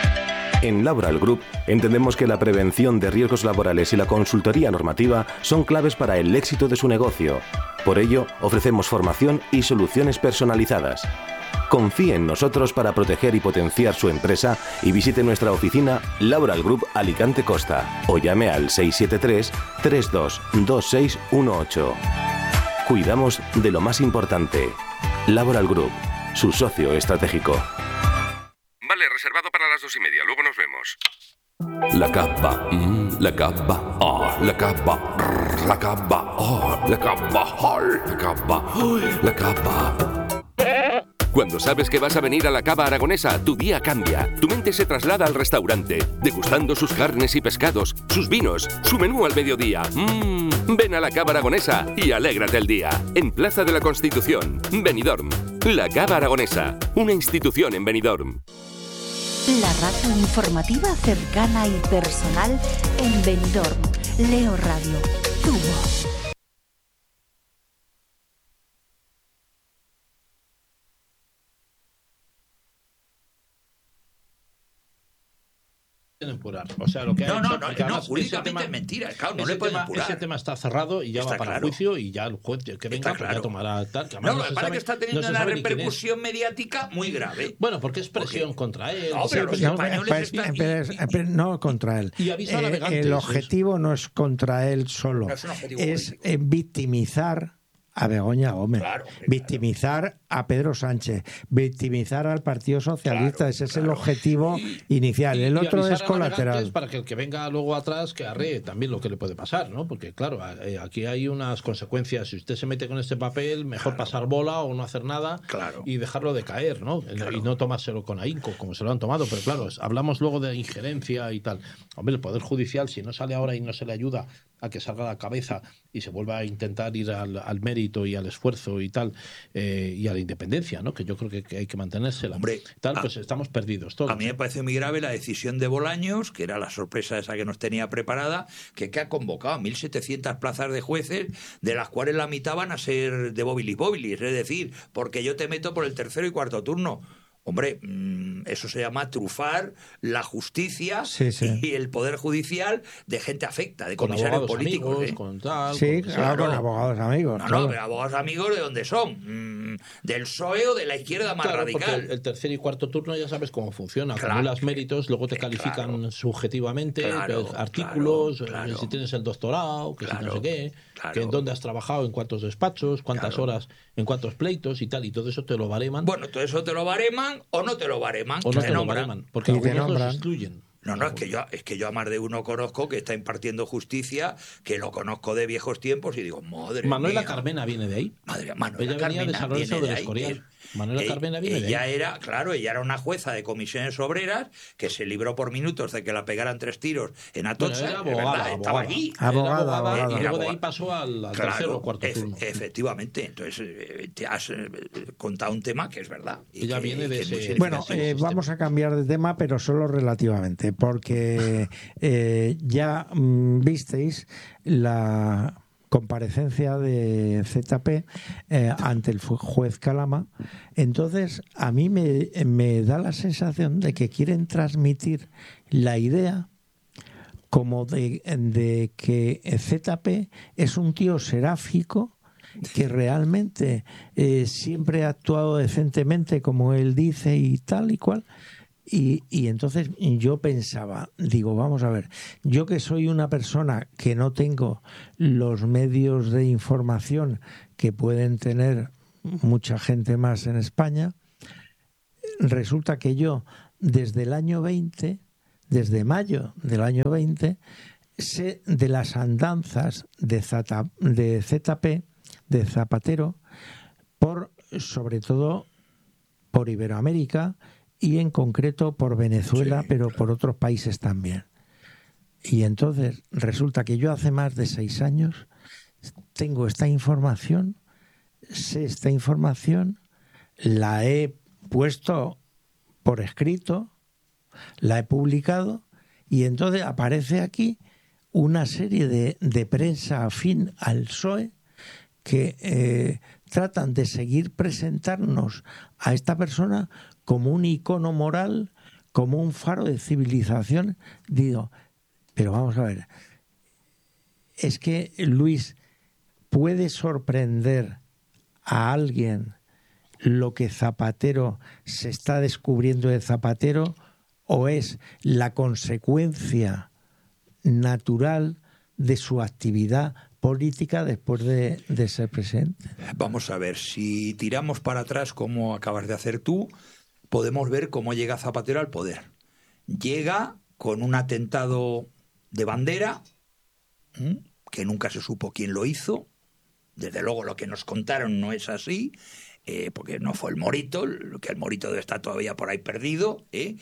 En Laboral Group entendemos que la prevención de riesgos laborales y la consultoría normativa son claves para el éxito de su negocio. Por ello, ofrecemos formación y soluciones personalizadas. Confíe en nosotros para proteger y potenciar su empresa y visite nuestra oficina Laboral Group Alicante Costa o llame al seis siete tres, tres dos dos seis uno ocho. Cuidamos de lo más importante. Laboral Group, su socio estratégico. Vale, reservado para las dos y media. Luego nos vemos. La capa, mm, la capa, oh, la capa, rrr, la capa, oh, la capa, oh, la capa, oh, la capa. Cuando sabes que vas a venir a la Cava Aragonesa, tu día cambia. Tu mente se traslada al restaurante, degustando sus carnes y pescados, sus vinos, su menú al mediodía. Mmm, ven a la Cava Aragonesa y alégrate el día. En Plaza de la Constitución, Benidorm. La Cava Aragonesa, una institución en Benidorm. La radio informativa cercana y personal en Benidorm. Leo Radio, tu voz. Empurar. O sea, lo que no, ha no, hecho, no, no, además, jurídicamente tema, es mentira. Claro, no ese le pueden tema, empurar. Ese tema está cerrado y ya está va para claro. juicio y ya el juez que venga pues claro. ya tomará tal. Que no, no, lo que se pasa es sabe, que está teniendo no una repercusión mediática muy grave. Bueno, porque es presión porque... contra él. No, pero los no, españoles no, están... pero, pero no contra él. Y avisa a eh, navegantes, el objetivo no es contra él solo, no es, un objetivo es eh, victimizar a Begoña Gómez, claro, victimizar claro. a Pedro Sánchez, victimizar al Partido Socialista, claro, ese es claro. el objetivo y, inicial, el y, otro y es colateral. Para que el que venga luego atrás que arree también lo que le puede pasar, ¿no? Porque claro, aquí hay unas consecuencias, si usted se mete con este papel, mejor claro. pasar bola o no hacer nada claro. y dejarlo de caer, ¿no? Claro. Y no tomárselo con ahínco, como se lo han tomado, pero claro, hablamos luego de injerencia y tal. Hombre, el Poder Judicial, si no sale ahora y no se le ayuda a que salga a la cabeza y se vuelva a intentar ir al, al mérito y al esfuerzo y tal, eh, y a la independencia, ¿no? Que yo creo que, que hay que mantenérsela. Hombre, tal, a, pues estamos perdidos todos. A mí me parece muy grave la decisión de Bolaños, que era la sorpresa esa que nos tenía preparada, que, que ha convocado mil setecientas plazas de jueces, de las cuales la mitad van a ser de bobilis bobilis, es decir, porque yo te meto por el tercero y cuarto turno. Hombre, eso se llama trufar la justicia sí, sí. y el Poder Judicial de gente afecta, de comisarios políticos. Amigos, ¿eh? con tal, sí, con claro, con abogados amigos. No, claro. no, pero abogados amigos ¿de dónde son? ¿Del P S O E o de la izquierda más claro, radical? El, el tercer y cuarto turno ya sabes cómo funciona. Claro, acumulas méritos, luego te califican claro, subjetivamente, claro, pues, artículos, claro, claro, si tienes el doctorado, que claro, si no sé qué, claro. que en dónde has trabajado, en cuántos despachos, cuántas claro. horas, en cuántos pleitos y tal, y todo eso te lo bareman. Bueno, todo eso te lo bareman o no te lo bareman. O no te, te nombran. lo bareman, porque algunos los excluyen. No, no, es que yo es que yo a más de uno conozco que está impartiendo justicia, que lo conozco de viejos tiempos y digo, madre Manuela mía. Carmena viene de ahí. Madre mía, Manuela ella Carmena venía de San Lorenzo viene del de Escorial. ahí. Manuela ella, Carmena viene de ella ahí. era, claro, ella era una jueza de comisiones obreras que se libró por minutos de que la pegaran tres tiros en Atocha. Bueno, era abogada, verdad, abogada. estaba allí. Abogada, era abogada, abogada. y luego de ahí pasó al, al claro, tercero o cuarto ef- turno. Efectivamente, entonces te has eh, contado un tema que es verdad. Ella que, viene de que ese- muy Bueno, Sí, eh, sí, vamos a cambiar de tema, pero solo relativamente. porque eh, ya mm, visteis la comparecencia de Z P eh, ante el juez Calama. Entonces, a mí me, me da la sensación de que quieren transmitir la idea como de, de que Z P es un tío seráfico que realmente eh, siempre ha actuado decentemente como él dice y tal y cual. Y, y entonces yo pensaba, digo, vamos a ver, yo que soy una persona que no tengo los medios de información que pueden tener mucha gente más en España, resulta que yo desde el año veinte, desde mayo del año veinte, sé de las andanzas de, Zata, de Z P, de Zapatero, por sobre todo por Iberoamérica, y en concreto por Venezuela, sí, pero claro, por otros países también. Y entonces resulta que yo hace más de seis años tengo esta información, sé esta información, la he puesto por escrito, la he publicado, y entonces aparece aquí una serie de, de prensa afín al P S O E que eh, tratan de seguir presentarnos a esta persona como un icono moral, como un faro de civilización. Digo, pero vamos a ver, es que, Luis, ¿puede sorprender a alguien lo que Zapatero se está descubriendo de Zapatero, o es la consecuencia natural de su actividad política después de, de ser presidente? Vamos a ver, si tiramos para atrás como acabas de hacer tú, podemos ver cómo llega Zapatero al poder. Llega con un atentado de bandera, ¿m? que nunca se supo quién lo hizo. Desde luego lo que nos contaron no es así, eh, porque no fue el Morito, que el Morito debe estar todavía por ahí perdido. ¿eh?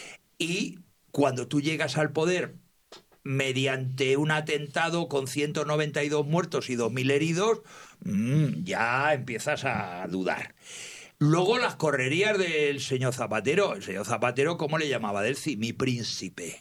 Y cuando tú llegas al poder mediante un atentado con ciento noventa y dos muertos y dos mil heridos, mmm, ya empiezas a dudar. Luego las correrías del señor Zapatero. El señor Zapatero, ¿cómo le llamaba Delcy? Mi príncipe.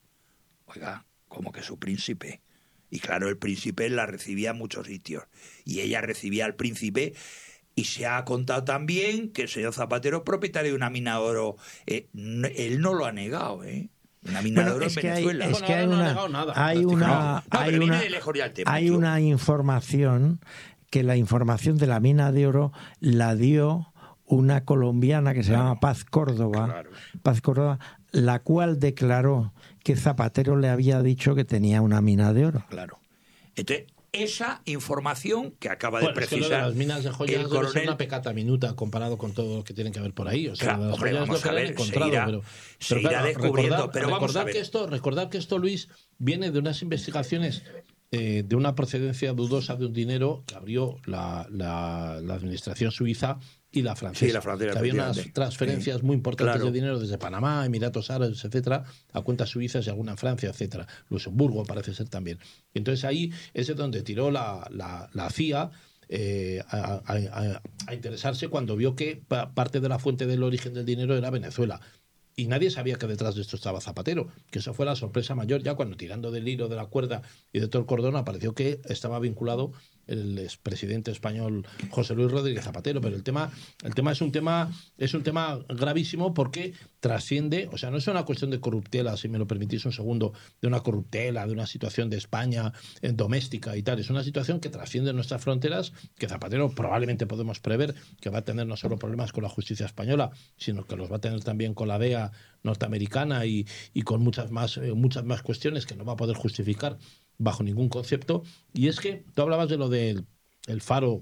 Oiga, ¿cómo que su príncipe? Y claro, el príncipe la recibía en muchos sitios. Y ella recibía al príncipe. Y se ha contado también que el señor Zapatero es propietario de una mina de oro. Eh, él no lo ha negado, ¿eh? Una mina bueno, de oro en es Venezuela. Hay, es que hay una, hay una, hay una, hay una información, que la información de la mina de oro la dio una colombiana que se claro. llama Paz Córdoba, claro. Paz Córdoba, la cual declaró que Zapatero le había dicho que tenía una mina de oro. Claro. Entonces, esa información que acaba de bueno, precisar... Es que lo de las minas de joyas el debe coronel... ser una pecata minuta comparado con todo lo que tienen que ver por ahí. O sea, claro, las hombre, joyas vamos lo a ver, encontrado, se irá, pero, se pero irá claro, descubriendo. Recordar, pero vamos recordar a ver. Que esto, recordar que esto, Luis, viene de unas investigaciones eh, de una procedencia dudosa de un dinero que abrió la, la, la administración suiza y la francesa. Sí, la francesa, que había unas transferencias muy importantes claro. de dinero desde Panamá, Emiratos Árabes, etcétera, a cuentas suizas y alguna en Francia, etcétera. Luxemburgo parece ser también. Entonces ahí es donde tiró la, la, la C I A eh, a, a, a interesarse cuando vio que pa, parte de la fuente del origen del dinero era Venezuela. Y nadie sabía que detrás de esto estaba Zapatero, que eso fue la sorpresa mayor ya cuando, tirando del hilo de la cuerda y de todo el cordón, apareció que estaba vinculado el expresidente español José Luis Rodríguez Zapatero. Pero el tema, el tema es un tema, es un tema gravísimo porque trasciende, o sea, no es una cuestión de corruptela, si me lo permitís un segundo, de una corruptela, de una situación de España eh, doméstica y tal. Es una situación que trasciende nuestras fronteras, que Zapatero probablemente podemos prever que va a tener no solo problemas con la justicia española, sino que los va a tener también con la D E A norteamericana y, y con muchas más, eh, muchas más cuestiones que no va a poder justificar bajo ningún concepto. Y es que tú hablabas de lo del el faro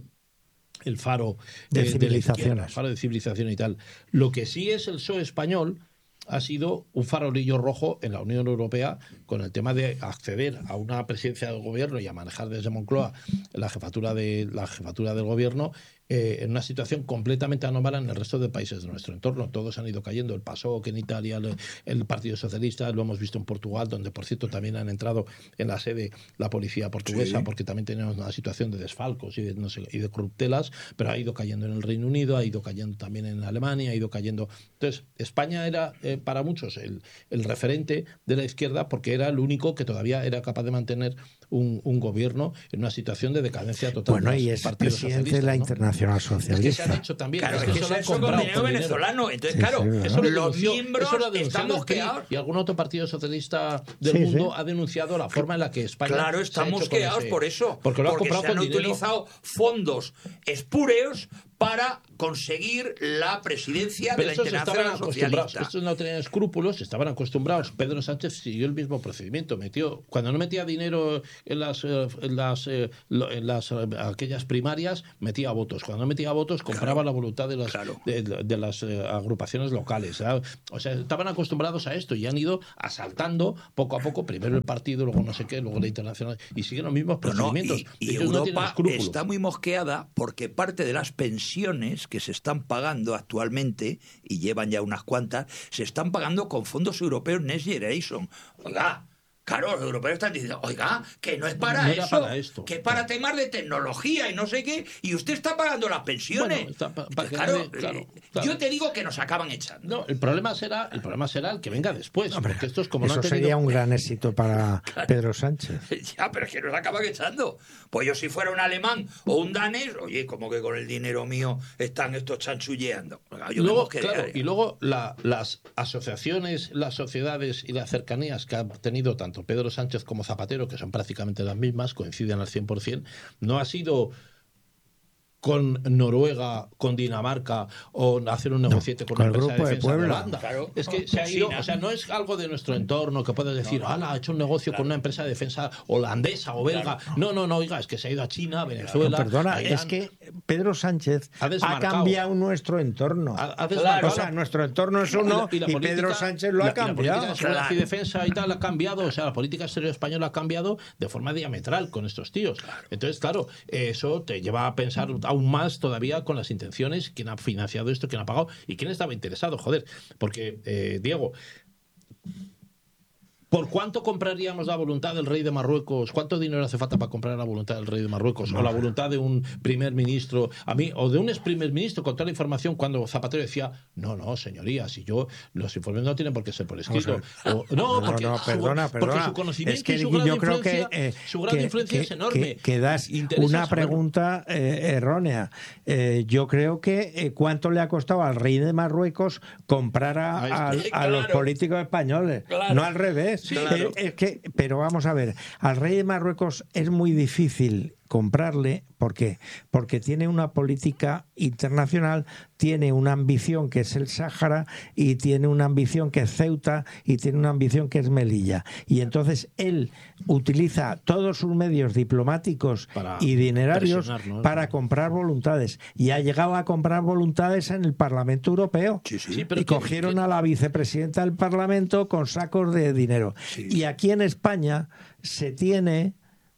el faro de eh, civilizaciones, de la, el faro de civilización y tal. Lo que sí es el P S O E español ha sido un farolillo rojo en la Unión Europea con el tema de acceder a una presidencia del gobierno y a manejar desde Moncloa la jefatura de la jefatura del gobierno eh, en una situación completamente anómala en el resto de países de nuestro entorno. Todos han ido cayendo. El PASOK en Italia, el, el Partido Socialista, lo hemos visto en Portugal, donde por cierto también han entrado en la sede la policía portuguesa, sí, porque también tenemos una situación de desfalcos y de, no sé, y de corruptelas, pero ha ido cayendo en el Reino Unido, ha ido cayendo también en Alemania, ha ido cayendo. Entonces, España era eh, para muchos el, el referente de la izquierda porque era el único que todavía era capaz de mantener un, un gobierno en una situación de decadencia total. Bueno, y es presidente de la, ¿no?, Internacional Socialista. Es que se han hecho también. Claro, es que eso, eso con dinero venezolano. Entonces, sí, claro, sí, eso lo los denunció, miembros eso lo están mosqueados. Y algún otro partido socialista del sí, mundo sí. ha denunciado la forma en la que España. Claro, están mosqueados por eso. Porque lo han porque comprado se han con dinero. utilizado fondos espúreos para conseguir la presidencia Pero de la Internacional Socialista. Estos no tenían escrúpulos, estaban acostumbrados. Pedro Sánchez siguió el mismo procedimiento. Metió, cuando no metía dinero en las, en las, en las aquellas primarias, metía votos. Cuando no metía votos, compraba claro. la voluntad de las, claro. de, de las agrupaciones locales. ¿sabes? O sea, estaban acostumbrados a esto y han ido asaltando poco a poco, primero el partido, luego no sé qué, luego la Internacional, y siguen los mismos procedimientos. No, no, y, y Ellos Europa no está muy mosqueada porque parte de las pensiones que se están pagando actualmente, y llevan ya unas cuantas, se están pagando con fondos europeos Next Generation. Oiga, claro, los europeos están diciendo, oiga, que no es para no eso, para esto, que es para claro. temas de tecnología y no sé qué, y usted está pagando las pensiones. Bueno, está pa, pa, claro, de, claro, claro. Yo te digo que nos acaban echando. No, el problema será, el problema será el que venga después. Hombre, porque esto es como eso no han tenido... sería un gran éxito para claro. Pedro Sánchez. Ya, pero es que nos acaban echando. Pues yo si fuera un alemán o un danés, oye, como que con el dinero mío están estos chanchulleando. Y luego, claro, y luego la, las asociaciones, las sociedades y las cercanías que ha tenido tanto Pedro Sánchez como Zapatero, que son prácticamente las mismas, coinciden al cien por ciento, no ha sido con Noruega, con Dinamarca, o hacer un negociete no, con, con una empresa de defensa de, de Holanda. Claro. Es que se ha ido, o sea, no es algo de nuestro entorno que puedes decir, ¡hala, no, no. ha hecho un negocio claro. con una empresa de defensa holandesa o belga! Claro. No, no, no, oiga, es que se ha ido a China, Venezuela... No, perdona, Irán. Es que Pedro Sánchez ha, ha cambiado nuestro entorno. Ha, ha claro. O sea, nuestro entorno es uno y, la, y, la y política, Pedro Sánchez lo la, ha cambiado. La política de seguridad claro. y defensa y tal ha cambiado, o sea, la política exterior española ha cambiado de forma diametral con estos tíos. Claro. Entonces, claro, eso te lleva a pensar aún más todavía con las intenciones, quién ha financiado esto, quién ha pagado y quién estaba interesado, joder, porque eh, Diego, ¿por cuánto compraríamos la voluntad del rey de Marruecos? ¿Cuánto dinero hace falta para comprar la voluntad del rey de Marruecos? No. O la voluntad de un primer ministro, a mí, o de un ex primer ministro con toda la información cuando Zapatero decía, no, no, señoría, si yo, los informes no tienen por qué ser por escrito. O, no, no, porque, no, su, perdona, porque perdona. su conocimiento es que y su gran yo creo influencia, que, eh, su gran que, influencia que, es enorme. Que, que das una pregunta eh, errónea. Eh, yo creo que eh, cuánto le ha costado al rey de Marruecos comprar a, a, a claro. los políticos españoles, claro. no al revés. Sí, claro. eh, es que pero vamos a ver, al rey de Marruecos es muy difícil comprarle, ¿por qué? Porque tiene una política internacional, tiene una ambición que es el Sáhara y tiene una ambición que es Ceuta y tiene una ambición que es Melilla. Y entonces él utiliza todos sus medios diplomáticos para y dinerarios ¿no? para comprar voluntades. Y ha llegado a comprar voluntades en el Parlamento Europeo. Sí, sí. Sí, y cogieron que... a la vicepresidenta del Parlamento con sacos de dinero. Sí. Y aquí en España se tiene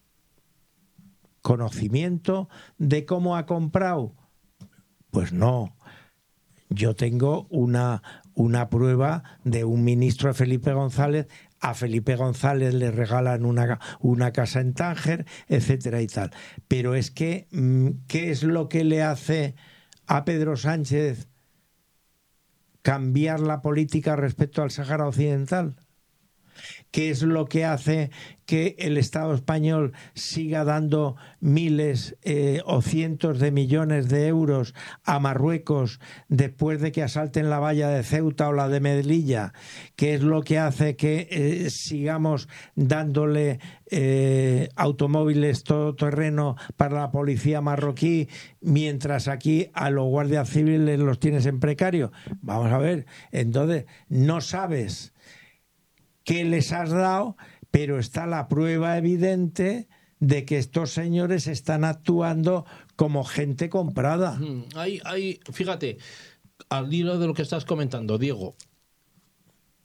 conocimiento de cómo ha comprado. Pues no. Yo tengo una, una prueba de un ministro de Felipe González. A Felipe González le regalan una, una casa en Tánger, etcétera y tal. Pero es que, ¿qué es lo que le hace a Pedro Sánchez cambiar la política respecto al Sáhara Occidental? ¿Qué es lo que hace que el Estado español siga dando miles eh, o cientos de millones de euros a Marruecos después de que asalten la valla de Ceuta o la de Melilla? ¿Qué es lo que hace que eh, sigamos dándole eh, automóviles todoterreno para la policía marroquí mientras aquí a los guardias civiles los tienes en precario? Vamos a ver, entonces no sabes qué les has dado, pero está la prueba evidente de que estos señores están actuando como gente comprada. Hay, hay, fíjate, al hilo de lo que estás comentando, Diego,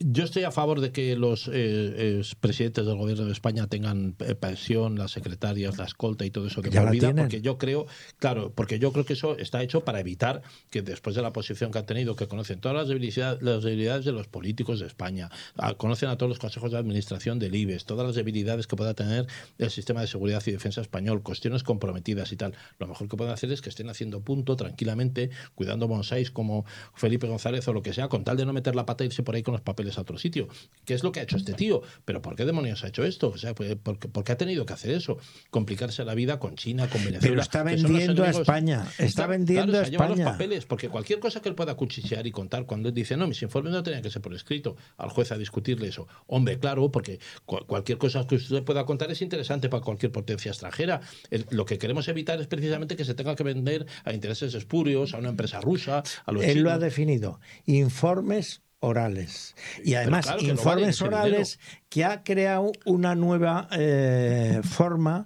Yo estoy a favor de que los eh, eh, presidentes del gobierno de España tengan eh, pensión, las secretarias, la escolta y todo eso de por vida, porque yo creo, claro, porque yo creo que eso está hecho para evitar que después de la posición que han tenido, que conocen todas las debilidades, las debilidades de los políticos de España, a, conocen a todos los consejos de administración del I B E S, todas las debilidades que pueda tener el sistema de seguridad y defensa español, cuestiones comprometidas y tal. Lo mejor que pueden hacer es que estén haciendo punto tranquilamente, cuidando bonsáis como Felipe González o lo que sea, con tal de no meter la pata e irse por ahí con los papeles a otro sitio. ¿Qué es lo que ha hecho este tío? ¿Pero por qué demonios ha hecho esto? O sea, ¿por qué, por qué ha tenido que hacer eso? Complicarse la vida con China, con Venezuela. Pero está vendiendo a España. Está, está vendiendo claro, a España. Los papeles, porque cualquier cosa que él pueda cuchichear y contar, cuando él dice, no, mis informes no tenían que ser por escrito, al juez a discutirle eso. Hombre, claro, porque cu- cualquier cosa que usted pueda contar es interesante para cualquier potencia extranjera. El, lo que queremos evitar es precisamente que se tenga que vender a intereses espurios, a una empresa rusa, a los Él chinos. lo ha definido. Informes orales. Y además, claro informes no vale orales que ha creado una nueva eh, forma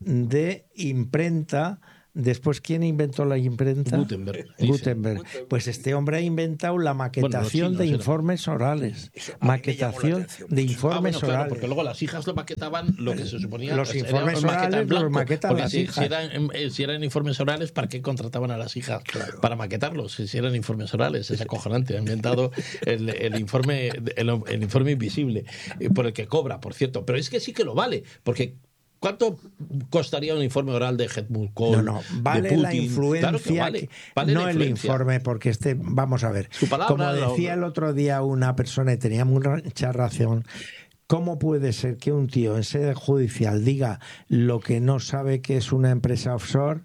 de imprenta. Después, ¿quién inventó la imprenta? Gutenberg. Gutenberg. Pues este hombre ha inventado la maquetación bueno, de informes orales. Maquetación de informes ah, bueno, claro, orales. Porque luego las hijas lo maquetaban lo que se suponía. Los informes orales los maquetan las si, hijas. Si eran, si eran informes orales, ¿para qué contrataban a las hijas? Claro. Para maquetarlos. Si eran informes orales, es acojonante. Ha inventado el, el informe el, el informe invisible, por el que cobra, por cierto. Pero es que sí que lo vale, porque ¿cuánto costaría un informe oral de Helmut Kohl? No, no, vale de Putin? La influencia, claro que vale, vale no la el informe, porque este, vamos a ver, Su palabra, como decía la... el otro día una persona y tenía mucha razón, ¿cómo puede ser que un tío en sede judicial diga lo que no sabe que es una empresa offshore?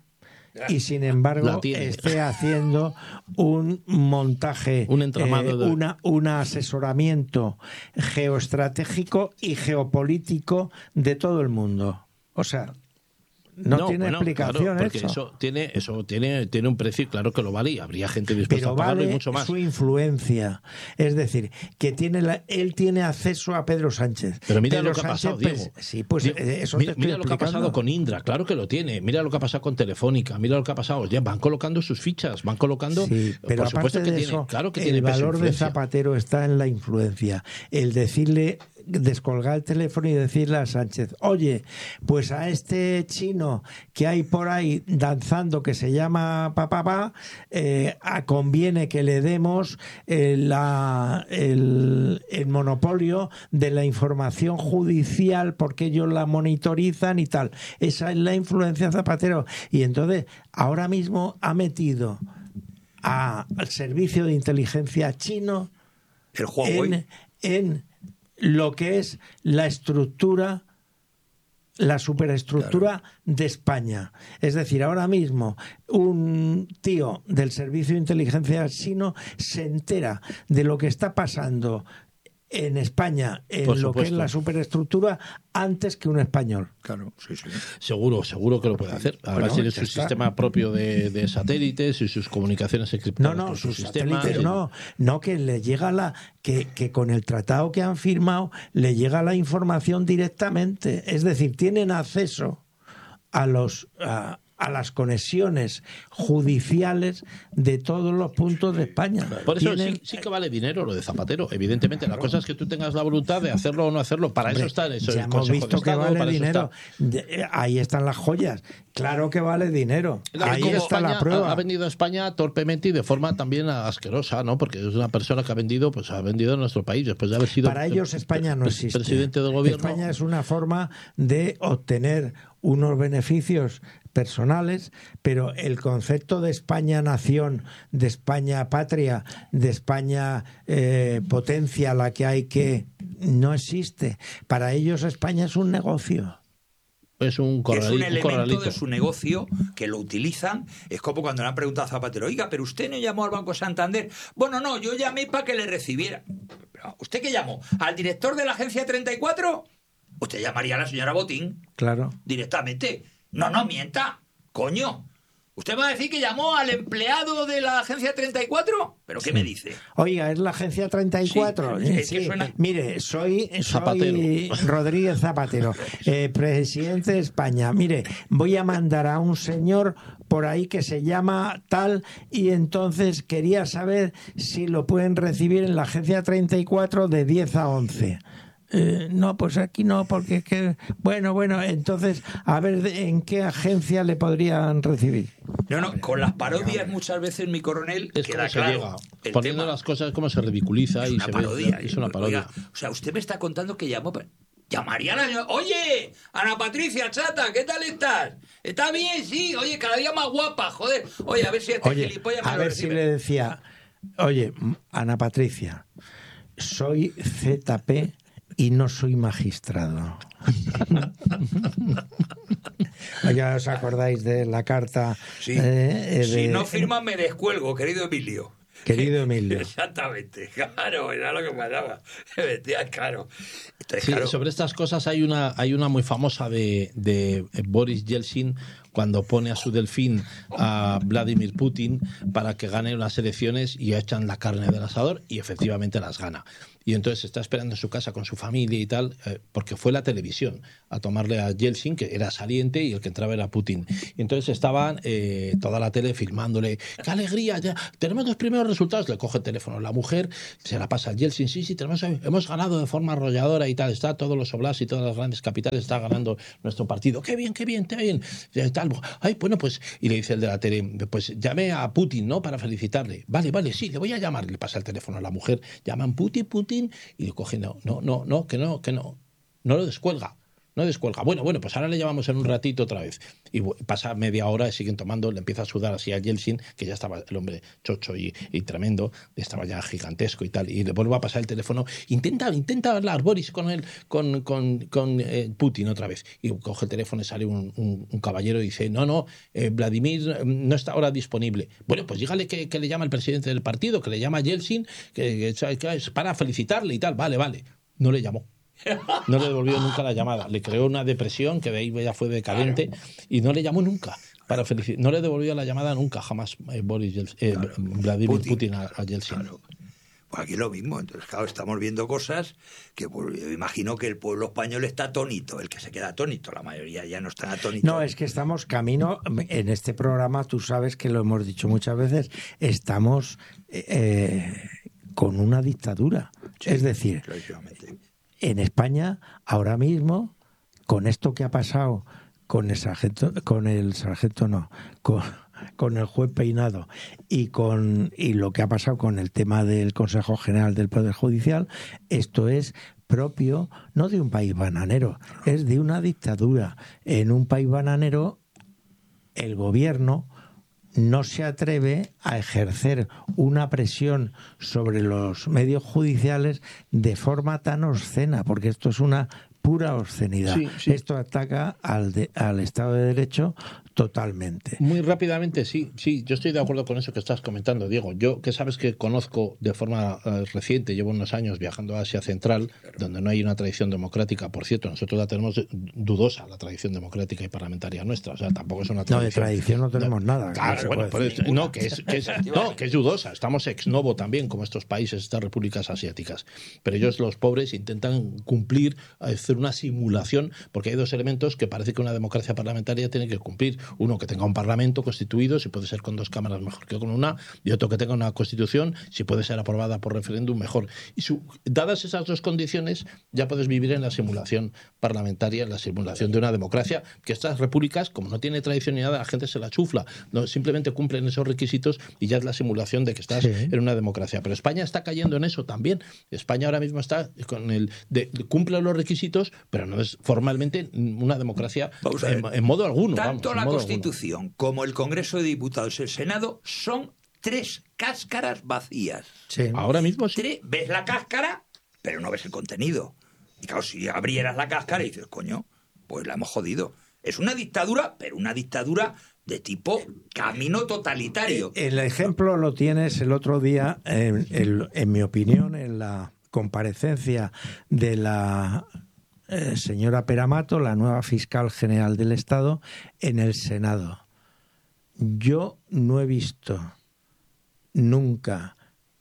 Y sin embargo esté haciendo un montaje, un entramado, eh, de... una, un asesoramiento geoestratégico y geopolítico de todo el mundo. O sea, no, no tiene bueno, explicación claro, porque eso. eso tiene eso tiene tiene un precio y claro que lo vale y habría gente dispuesta Pero a pagarlo vale y mucho más. Su influencia, es decir, que tiene la, él tiene acceso a Pedro Sánchez. Pero mira Pedro lo que Sánchez, ha pasado, pues, Diego. Sí, pues Diego, eso mira, te estoy mira lo que ha pasado con Indra, claro que lo tiene. Mira lo que ha pasado con Telefónica, mira lo que ha pasado. Ya van colocando sus fichas, van colocando. Sí, pero por aparte supuesto que de tiene, eso, claro que el tiene valor de influencia. Zapatero está en la influencia. El decirle, descolgar el teléfono y decirle a Sánchez, oye, pues a este chino que hay por ahí danzando que se llama papá, eh, conviene que le demos eh, la, el, el monopolio de la información judicial porque ellos la monitorizan y tal. Esa es la influencia de Zapatero. Y entonces ahora mismo ha metido a, al servicio de inteligencia chino el Huawei en, en lo que es la estructura, la superestructura claro. de España. Es decir, ahora mismo un tío del servicio de inteligencia chino se entera de lo que está pasando en España, en Por lo supuesto. que es la superestructura, antes que un español. Claro, sí, sí. Seguro, seguro que lo puede hacer. Ahora Bueno, tiene su está. sistema propio de, de satélites y sus comunicaciones encriptadas. No, no, por sus su sistema. satélites no, no, que le llega la, que, que con el tratado que han firmado le llega la información directamente. Es decir, tienen acceso a los a, a las conexiones judiciales de todos los puntos de España. Por eso Tienen... sí, sí que vale dinero lo de Zapatero, evidentemente. La cosa es que tú tengas la voluntad de hacerlo o no hacerlo. Para Hombre, eso está eso, ya el hemos Consejo visto de Estado, que vale para eso dinero. está. Ahí están las joyas. Claro que vale dinero. La Ahí Ahí está España la prueba. Ha, ha vendido a España torpemente y de forma también asquerosa, ¿no? Porque es una persona que ha vendido, pues ha vendido en nuestro país después de haber sido. Para ellos España no existe. Presidente del gobierno. España es una forma de obtener unos beneficios personales, pero el concepto de España nación, de España patria, de España eh, potencia, la que hay que, no existe. Para ellos España es un negocio. Es un, es un elemento corralito. de su negocio que lo utilizan. Es como cuando le han preguntado a Zapatero, oiga, pero usted no llamó al Banco Santander. Bueno, no, yo llamé para que le recibiera. ¿Usted qué llamó? ¿Al director de la agencia treinta y cuatro? Usted llamaría a la señora Botín. Claro. Directamente. No, no mienta. Coño. ¿Usted va a decir que llamó al empleado de la Agencia treinta y cuatro? ¿Pero qué Sí. me dice? Oiga, es la Agencia treinta y cuatro. Sí, es Sí. que suena- Mire, soy, soy Zapatero. Rodríguez Zapatero, eh, presidente de España. Mire, voy a mandar a un señor por ahí que se llama tal y entonces quería saber si lo pueden recibir en la Agencia treinta y cuatro de diez a once. Eh, no, pues aquí no, porque es que... Bueno, bueno, entonces, a ver de- en qué agencia le podrían recibir. No, no, con las parodias muchas veces, mi coronel, Es queda como se claro. llega, el poniendo tema. las cosas como se ridiculiza Es y una se parodia. ve. Es una parodia. Oiga, o sea, usted me está contando que llamó... pa- Llamaría a la señora, oye, Ana Patricia, chata, ¿qué tal estás? ¿Está bien? Sí, oye, cada día más guapa, joder. Oye, a ver si este Oye, gilipollas me a lo ver si recibe. le decía, oye, m- Ana Patricia, soy Z P y no soy magistrado. Ya os acordáis de la carta. Sí. eh, eh, Si de- no firma, me descuelgo, querido Emilio. Querido Emilio. Exactamente, claro, era lo que pasaba. Me metía, claro. Entonces, Sí, claro, sobre estas cosas hay una hay una muy famosa de, de Boris Yeltsin cuando pone a su delfín a Vladimir Putin para que gane unas elecciones y echan la carne del asador y efectivamente las gana. Y entonces está esperando en su casa con su familia y tal, eh, porque fue la televisión a tomarle a Yeltsin, que era saliente, y el que entraba era Putin. Y entonces estaban eh, toda la tele filmándole, ¡qué alegría! Ya tenemos los primeros resultados. Le coge el teléfono la mujer, se la pasa a Yeltsin, sí, sí, tenemos, hemos ganado de forma arrolladora y tal, está todos los oblasts y todas las grandes capitales, está ganando nuestro partido. ¡Qué bien, qué bien, qué bien! Y tal, ay, bueno, pues, y le dice el de la tele, pues llame a Putin, ¿no? Para felicitarle. Vale, vale, sí, le voy a llamar. Le pasa el teléfono a la mujer, llaman Putin, Putin, y le coge, no, no, no, no, que no, que no, no lo descuelga. No descuelga. Bueno, bueno, pues ahora le llamamos en un ratito otra vez. Y bu- pasa media hora y siguen tomando, le empieza a sudar así a Yeltsin, que ya estaba el hombre chocho y, y tremendo, estaba ya gigantesco y tal, y le vuelve a pasar el teléfono. Intenta, intenta hablar Boris con él, con, con, con eh, Putin otra vez. Y coge el teléfono y sale un, un, un caballero y dice, no, no, eh, Vladimir eh, no está ahora disponible. Bueno, pues dígale que, que le llama el presidente del partido, que le llama a Yeltsin, que, que, que es para felicitarle y tal. Vale, vale. No le llamó. No le devolvió nunca la llamada. Le creó una depresión que de ahí ya fue decadente, claro. Y no le llamó nunca. Para felicitar. No le devolvió la llamada nunca, jamás eh, Boris Yeltsin, eh, claro. Vladimir Putin, Putin a, a Yeltsin. Claro. Pues aquí lo mismo. Entonces, claro, estamos viendo cosas que pues, yo imagino que el pueblo español está atónito, el que se queda atónito. La mayoría ya no están atónitos. No, es que estamos camino, en este programa, tú sabes que lo hemos dicho muchas veces, estamos eh, con una dictadura. Sí, es decir, en España, ahora mismo, con esto que ha pasado con el sargento, con el sargento no, con, con el juez Peinado y con y lo que ha pasado con el tema del Consejo General del Poder Judicial, esto es propio no de un país bananero, es de una dictadura. En un país bananero, el gobierno no se atreve a ejercer una presión sobre los medios judiciales de forma tan obscena, porque esto es una pura obscenidad. Sí, sí. Esto ataca al, de, al Estado de Derecho totalmente. Muy rápidamente, sí, sí, yo estoy de acuerdo con eso que estás comentando, Diego. Yo, que sabes que conozco de forma uh, reciente, llevo unos años viajando a Asia Central, donde no hay una tradición democrática. Por cierto, nosotros la tenemos dudosa, la tradición democrática y parlamentaria nuestra. O sea, tampoco es una tradición. No, de tradición no tenemos no, nada. Claro, bueno, por eso, no, que es, que es, no, que es dudosa. Estamos ex novo también, como estos países, estas repúblicas asiáticas. Pero ellos, los pobres, intentan cumplir, hacer una simulación, porque hay dos elementos que parece que una democracia parlamentaria tiene que cumplir. Uno, que tenga un parlamento constituido, si puede ser con dos cámaras mejor que con una, y otro que tenga una constitución, si puede ser aprobada por referéndum mejor. Y su, dadas esas dos condiciones, ya puedes vivir en la simulación parlamentaria, en la simulación de una democracia, que estas repúblicas, como no tiene tradición ni nada, la gente se la chufla, no, simplemente cumplen esos requisitos y ya es la simulación de que estás sí. en una democracia. Pero España está cayendo en eso también. España ahora mismo está con el de, de, cumple los requisitos, pero no es formalmente una democracia en, en modo alguno. Tanto vamos, la modo Constitución alguno. Como el Congreso de Diputados y el Senado son tres cáscaras vacías. Sí. Ahora mismo sí. Tres, ves la cáscara, pero no ves el contenido. Y claro, si abrieras la cáscara y dices, coño, pues la hemos jodido. Es una dictadura, pero una dictadura de tipo camino totalitario. El ejemplo lo tienes el otro día, en, en, en mi opinión, en la comparecencia de la eh, señora Peramato, la nueva fiscal general del Estado, en el Senado. yo no he visto nunca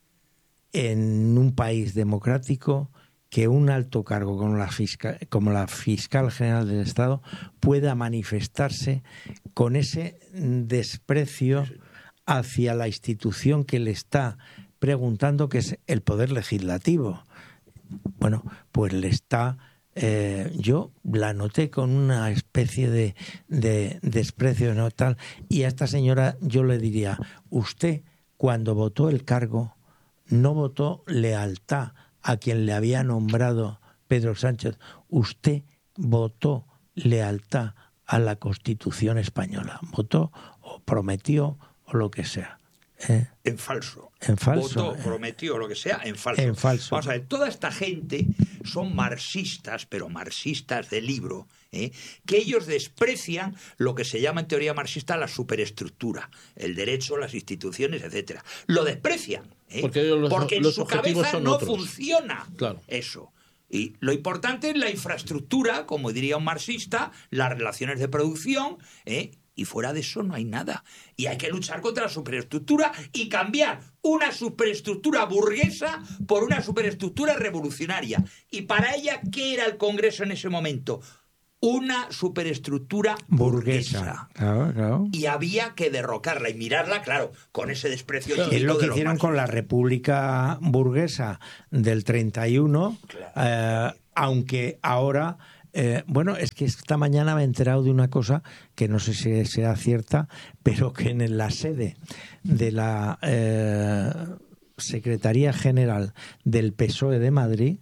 en un país democrático que un alto cargo como la fiscal, como la fiscal general del Estado pueda manifestarse con ese desprecio hacia la institución que le está preguntando, que es el Poder Legislativo. Bueno, pues le está... Eh, yo la noté con una especie de, de desprecio, ¿no? Tal, y a esta señora yo le diría, usted cuando votó el cargo no votó lealtad a quien le había nombrado Pedro Sánchez, usted votó lealtad a la Constitución española, votó o prometió o lo que sea. ¿Eh? En falso. En falso. Votó, prometió, lo que sea, en falso. En falso. Vamos a ver, toda esta gente son marxistas, pero marxistas de libro, ¿eh? que ellos desprecian lo que se llama en teoría marxista la superestructura, el derecho, las instituciones, etcétera. Lo desprecian, ¿eh? porque, los, Porque en los su objetivos cabeza son no otros. funciona Claro. eso. Y lo importante es la infraestructura, como diría un marxista, las relaciones de producción, ¿eh? Y fuera de eso no hay nada. Y hay que luchar contra la superestructura y cambiar una superestructura burguesa por una superestructura revolucionaria. Y para ella, ¿qué era el Congreso en ese momento? Una superestructura burguesa. burguesa. Claro, claro. Y había que derrocarla y mirarla, claro, con ese desprecio. Claro, es lo que hicieron con la República Burguesa del treinta y uno, claro. eh, aunque ahora... Eh, bueno, es que esta mañana me he enterado de una cosa que no sé si sea cierta, pero que en la sede de la eh, Secretaría General del P S O E de Madrid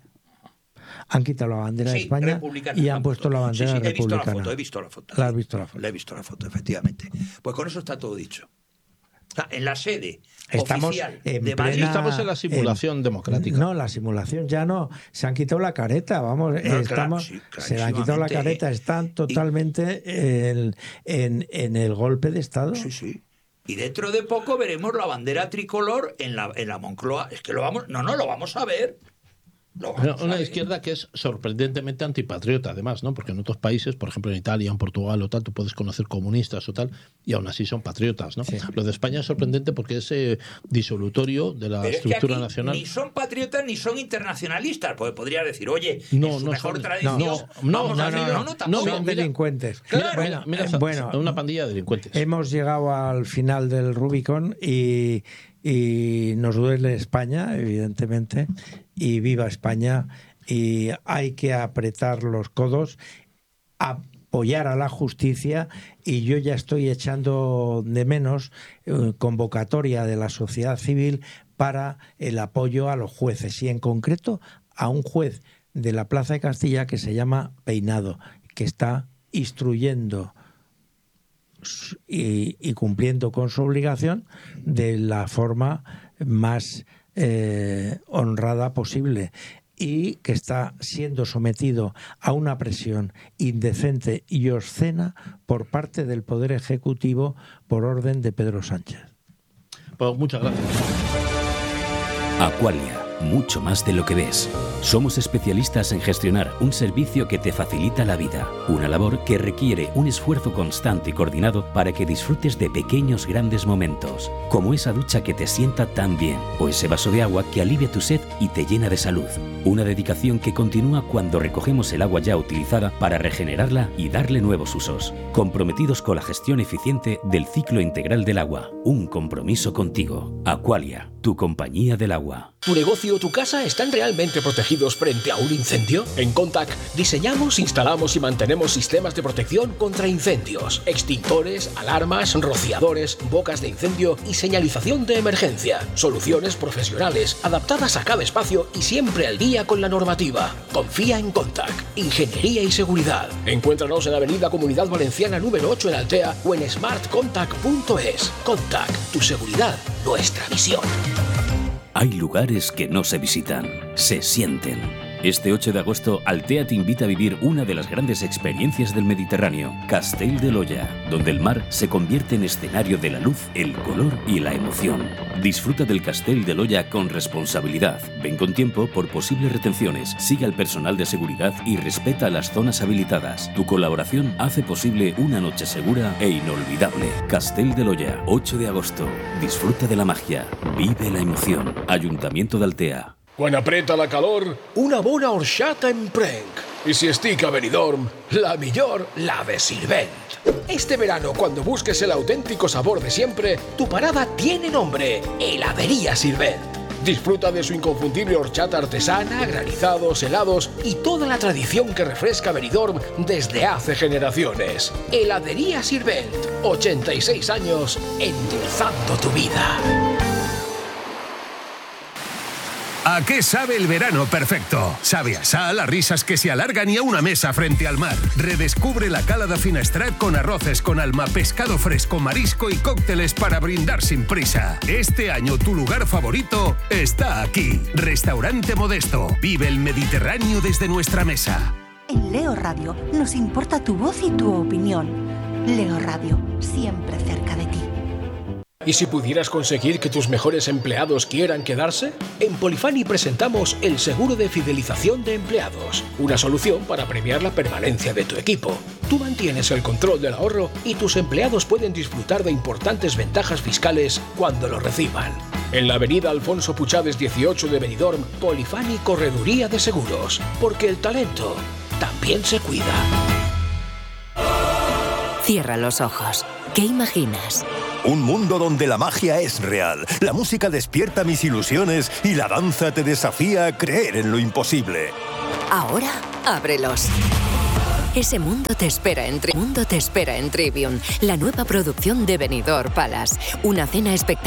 han quitado la bandera sí, de España y han puesto la bandera sí, sí, republicana. He visto la foto, he visto la foto. ¿La has visto la foto? La he visto la foto, efectivamente. Pues con eso está todo dicho. En la sede estamos oficial en de plena, Madrid. Estamos en la simulación en, democrática. No, la simulación ya no. Se han quitado la careta, vamos. No, estamos, claro, sí, se le han quitado la careta, están totalmente y, en, en, en el golpe de Estado. Sí, sí. Y dentro de poco veremos la bandera tricolor en la, en la Moncloa. Es que lo vamos... No, no, lo vamos a ver. Bueno, una izquierda que es sorprendentemente antipatriota, además, ¿no? Porque en otros países, por ejemplo en Italia, en Portugal o tal, tú puedes conocer comunistas o tal, y aún así son patriotas, ¿no? Sí. Lo de España es sorprendente porque es eh, disolutorio de la Pero estructura es que nacional. Ni son patriotas ni son internacionalistas, porque podrías decir, oye, no, en su no mejor son, tradición, no, no, vamos no, a no, decir, no, no, no, tampoco. son mira, delincuentes. Claro, bueno, mira, mira, bueno, una pandilla de delincuentes. Hemos llegado al final del Rubicon y, y nos duele España, evidentemente, y viva España. Y hay que apretar los codos, apoyar a la justicia, y yo ya estoy echando de menos eh, convocatoria de la sociedad civil para el apoyo a los jueces, y en concreto a un juez de la Plaza de Castilla que se llama Peinado, que está instruyendo y, y cumpliendo con su obligación de la forma más eh, honrada posible, y que está siendo sometido a una presión indecente y obscena por parte del Poder Ejecutivo por orden de Pedro Sánchez. Pues muchas gracias. Aqualia, mucho más de lo que ves. Somos especialistas en gestionar un servicio que te facilita la vida, una labor que requiere un esfuerzo constante y coordinado para que disfrutes de pequeños grandes momentos, como esa ducha que te sienta tan bien, o ese vaso de agua que alivia tu sed y te llena de salud. Una dedicación que continúa cuando recogemos el agua ya utilizada para regenerarla y darle nuevos usos. Comprometidos con la gestión eficiente del ciclo integral del agua. Un compromiso contigo. Aqualia, tu compañía del agua. ¿Tu negocio o tu casa están realmente protegidos frente a un incendio? En Contac diseñamos, instalamos y mantenemos sistemas de protección contra incendios, extintores, alarmas, rociadores, bocas de incendio y señalización de emergencia. Soluciones profesionales, adaptadas a cada espacio y siempre al día con la normativa. Confía en Contac, ingeniería y seguridad. Encuéntranos en Avenida Comunidad Valenciana número ocho en Altea o en smart contact punto es. Contac, tu seguridad, nuestra visión. Hay lugares que no se visitan, se sienten. Este ocho de agosto, Altea te invita a vivir una de las grandes experiencias del Mediterráneo, Castell de l'Olla, donde el mar se convierte en escenario de la luz, el color y la emoción. Disfruta del Castell de l'Olla con responsabilidad. Ven con tiempo por posibles retenciones, sigue al personal de seguridad y respeta las zonas habilitadas. Tu colaboración hace posible una noche segura e inolvidable. Castell de l'Olla, ocho de agosto. Disfruta de la magia, vive la emoción. Ayuntamiento de Altea. Quan apreta la calor, una bona horchata emprenc. Y si estica Benidorm, la millor, la de Sirvent. Este verano, cuando busques el auténtico sabor de siempre, tu parada tiene nombre: Heladería Sirvent. Disfruta de su inconfundible horchata artesana, granizados, helados y toda la tradición que refresca Benidorm desde hace generaciones. Heladería Sirvent, ochenta y seis años endulzando tu vida. ¿A qué sabe el verano perfecto? Sabe a sal, a risas que se alargan y a una mesa frente al mar. Redescubre la cala de Finestrat con arroces con alma, pescado fresco, marisco y cócteles para brindar sin prisa. Este año tu lugar favorito está aquí. Restaurante Modesto. Vive el Mediterráneo desde nuestra mesa. En Leo Radio nos importa tu voz y tu opinión. Leo Radio, siempre cerca de ti. ¿Y si pudieras conseguir que tus mejores empleados quieran quedarse? En Polifani presentamos el seguro de fidelización de empleados, una solución para premiar la permanencia de tu equipo. Tú mantienes el control del ahorro y tus empleados pueden disfrutar de importantes ventajas fiscales cuando lo reciban. En la avenida Alfonso Puchades dieciocho de Benidorm, Polifani Correduría de Seguros, porque el talento también se cuida. Cierra los ojos. ¿Qué imaginas? Un mundo donde la magia es real, la música despierta mis ilusiones y la danza te desafía a creer en lo imposible. Ahora, ábrelos. Ese mundo te espera en Tri- mundo te espera en Trivium, la nueva producción de Benidorm Palace, una cena espectacular.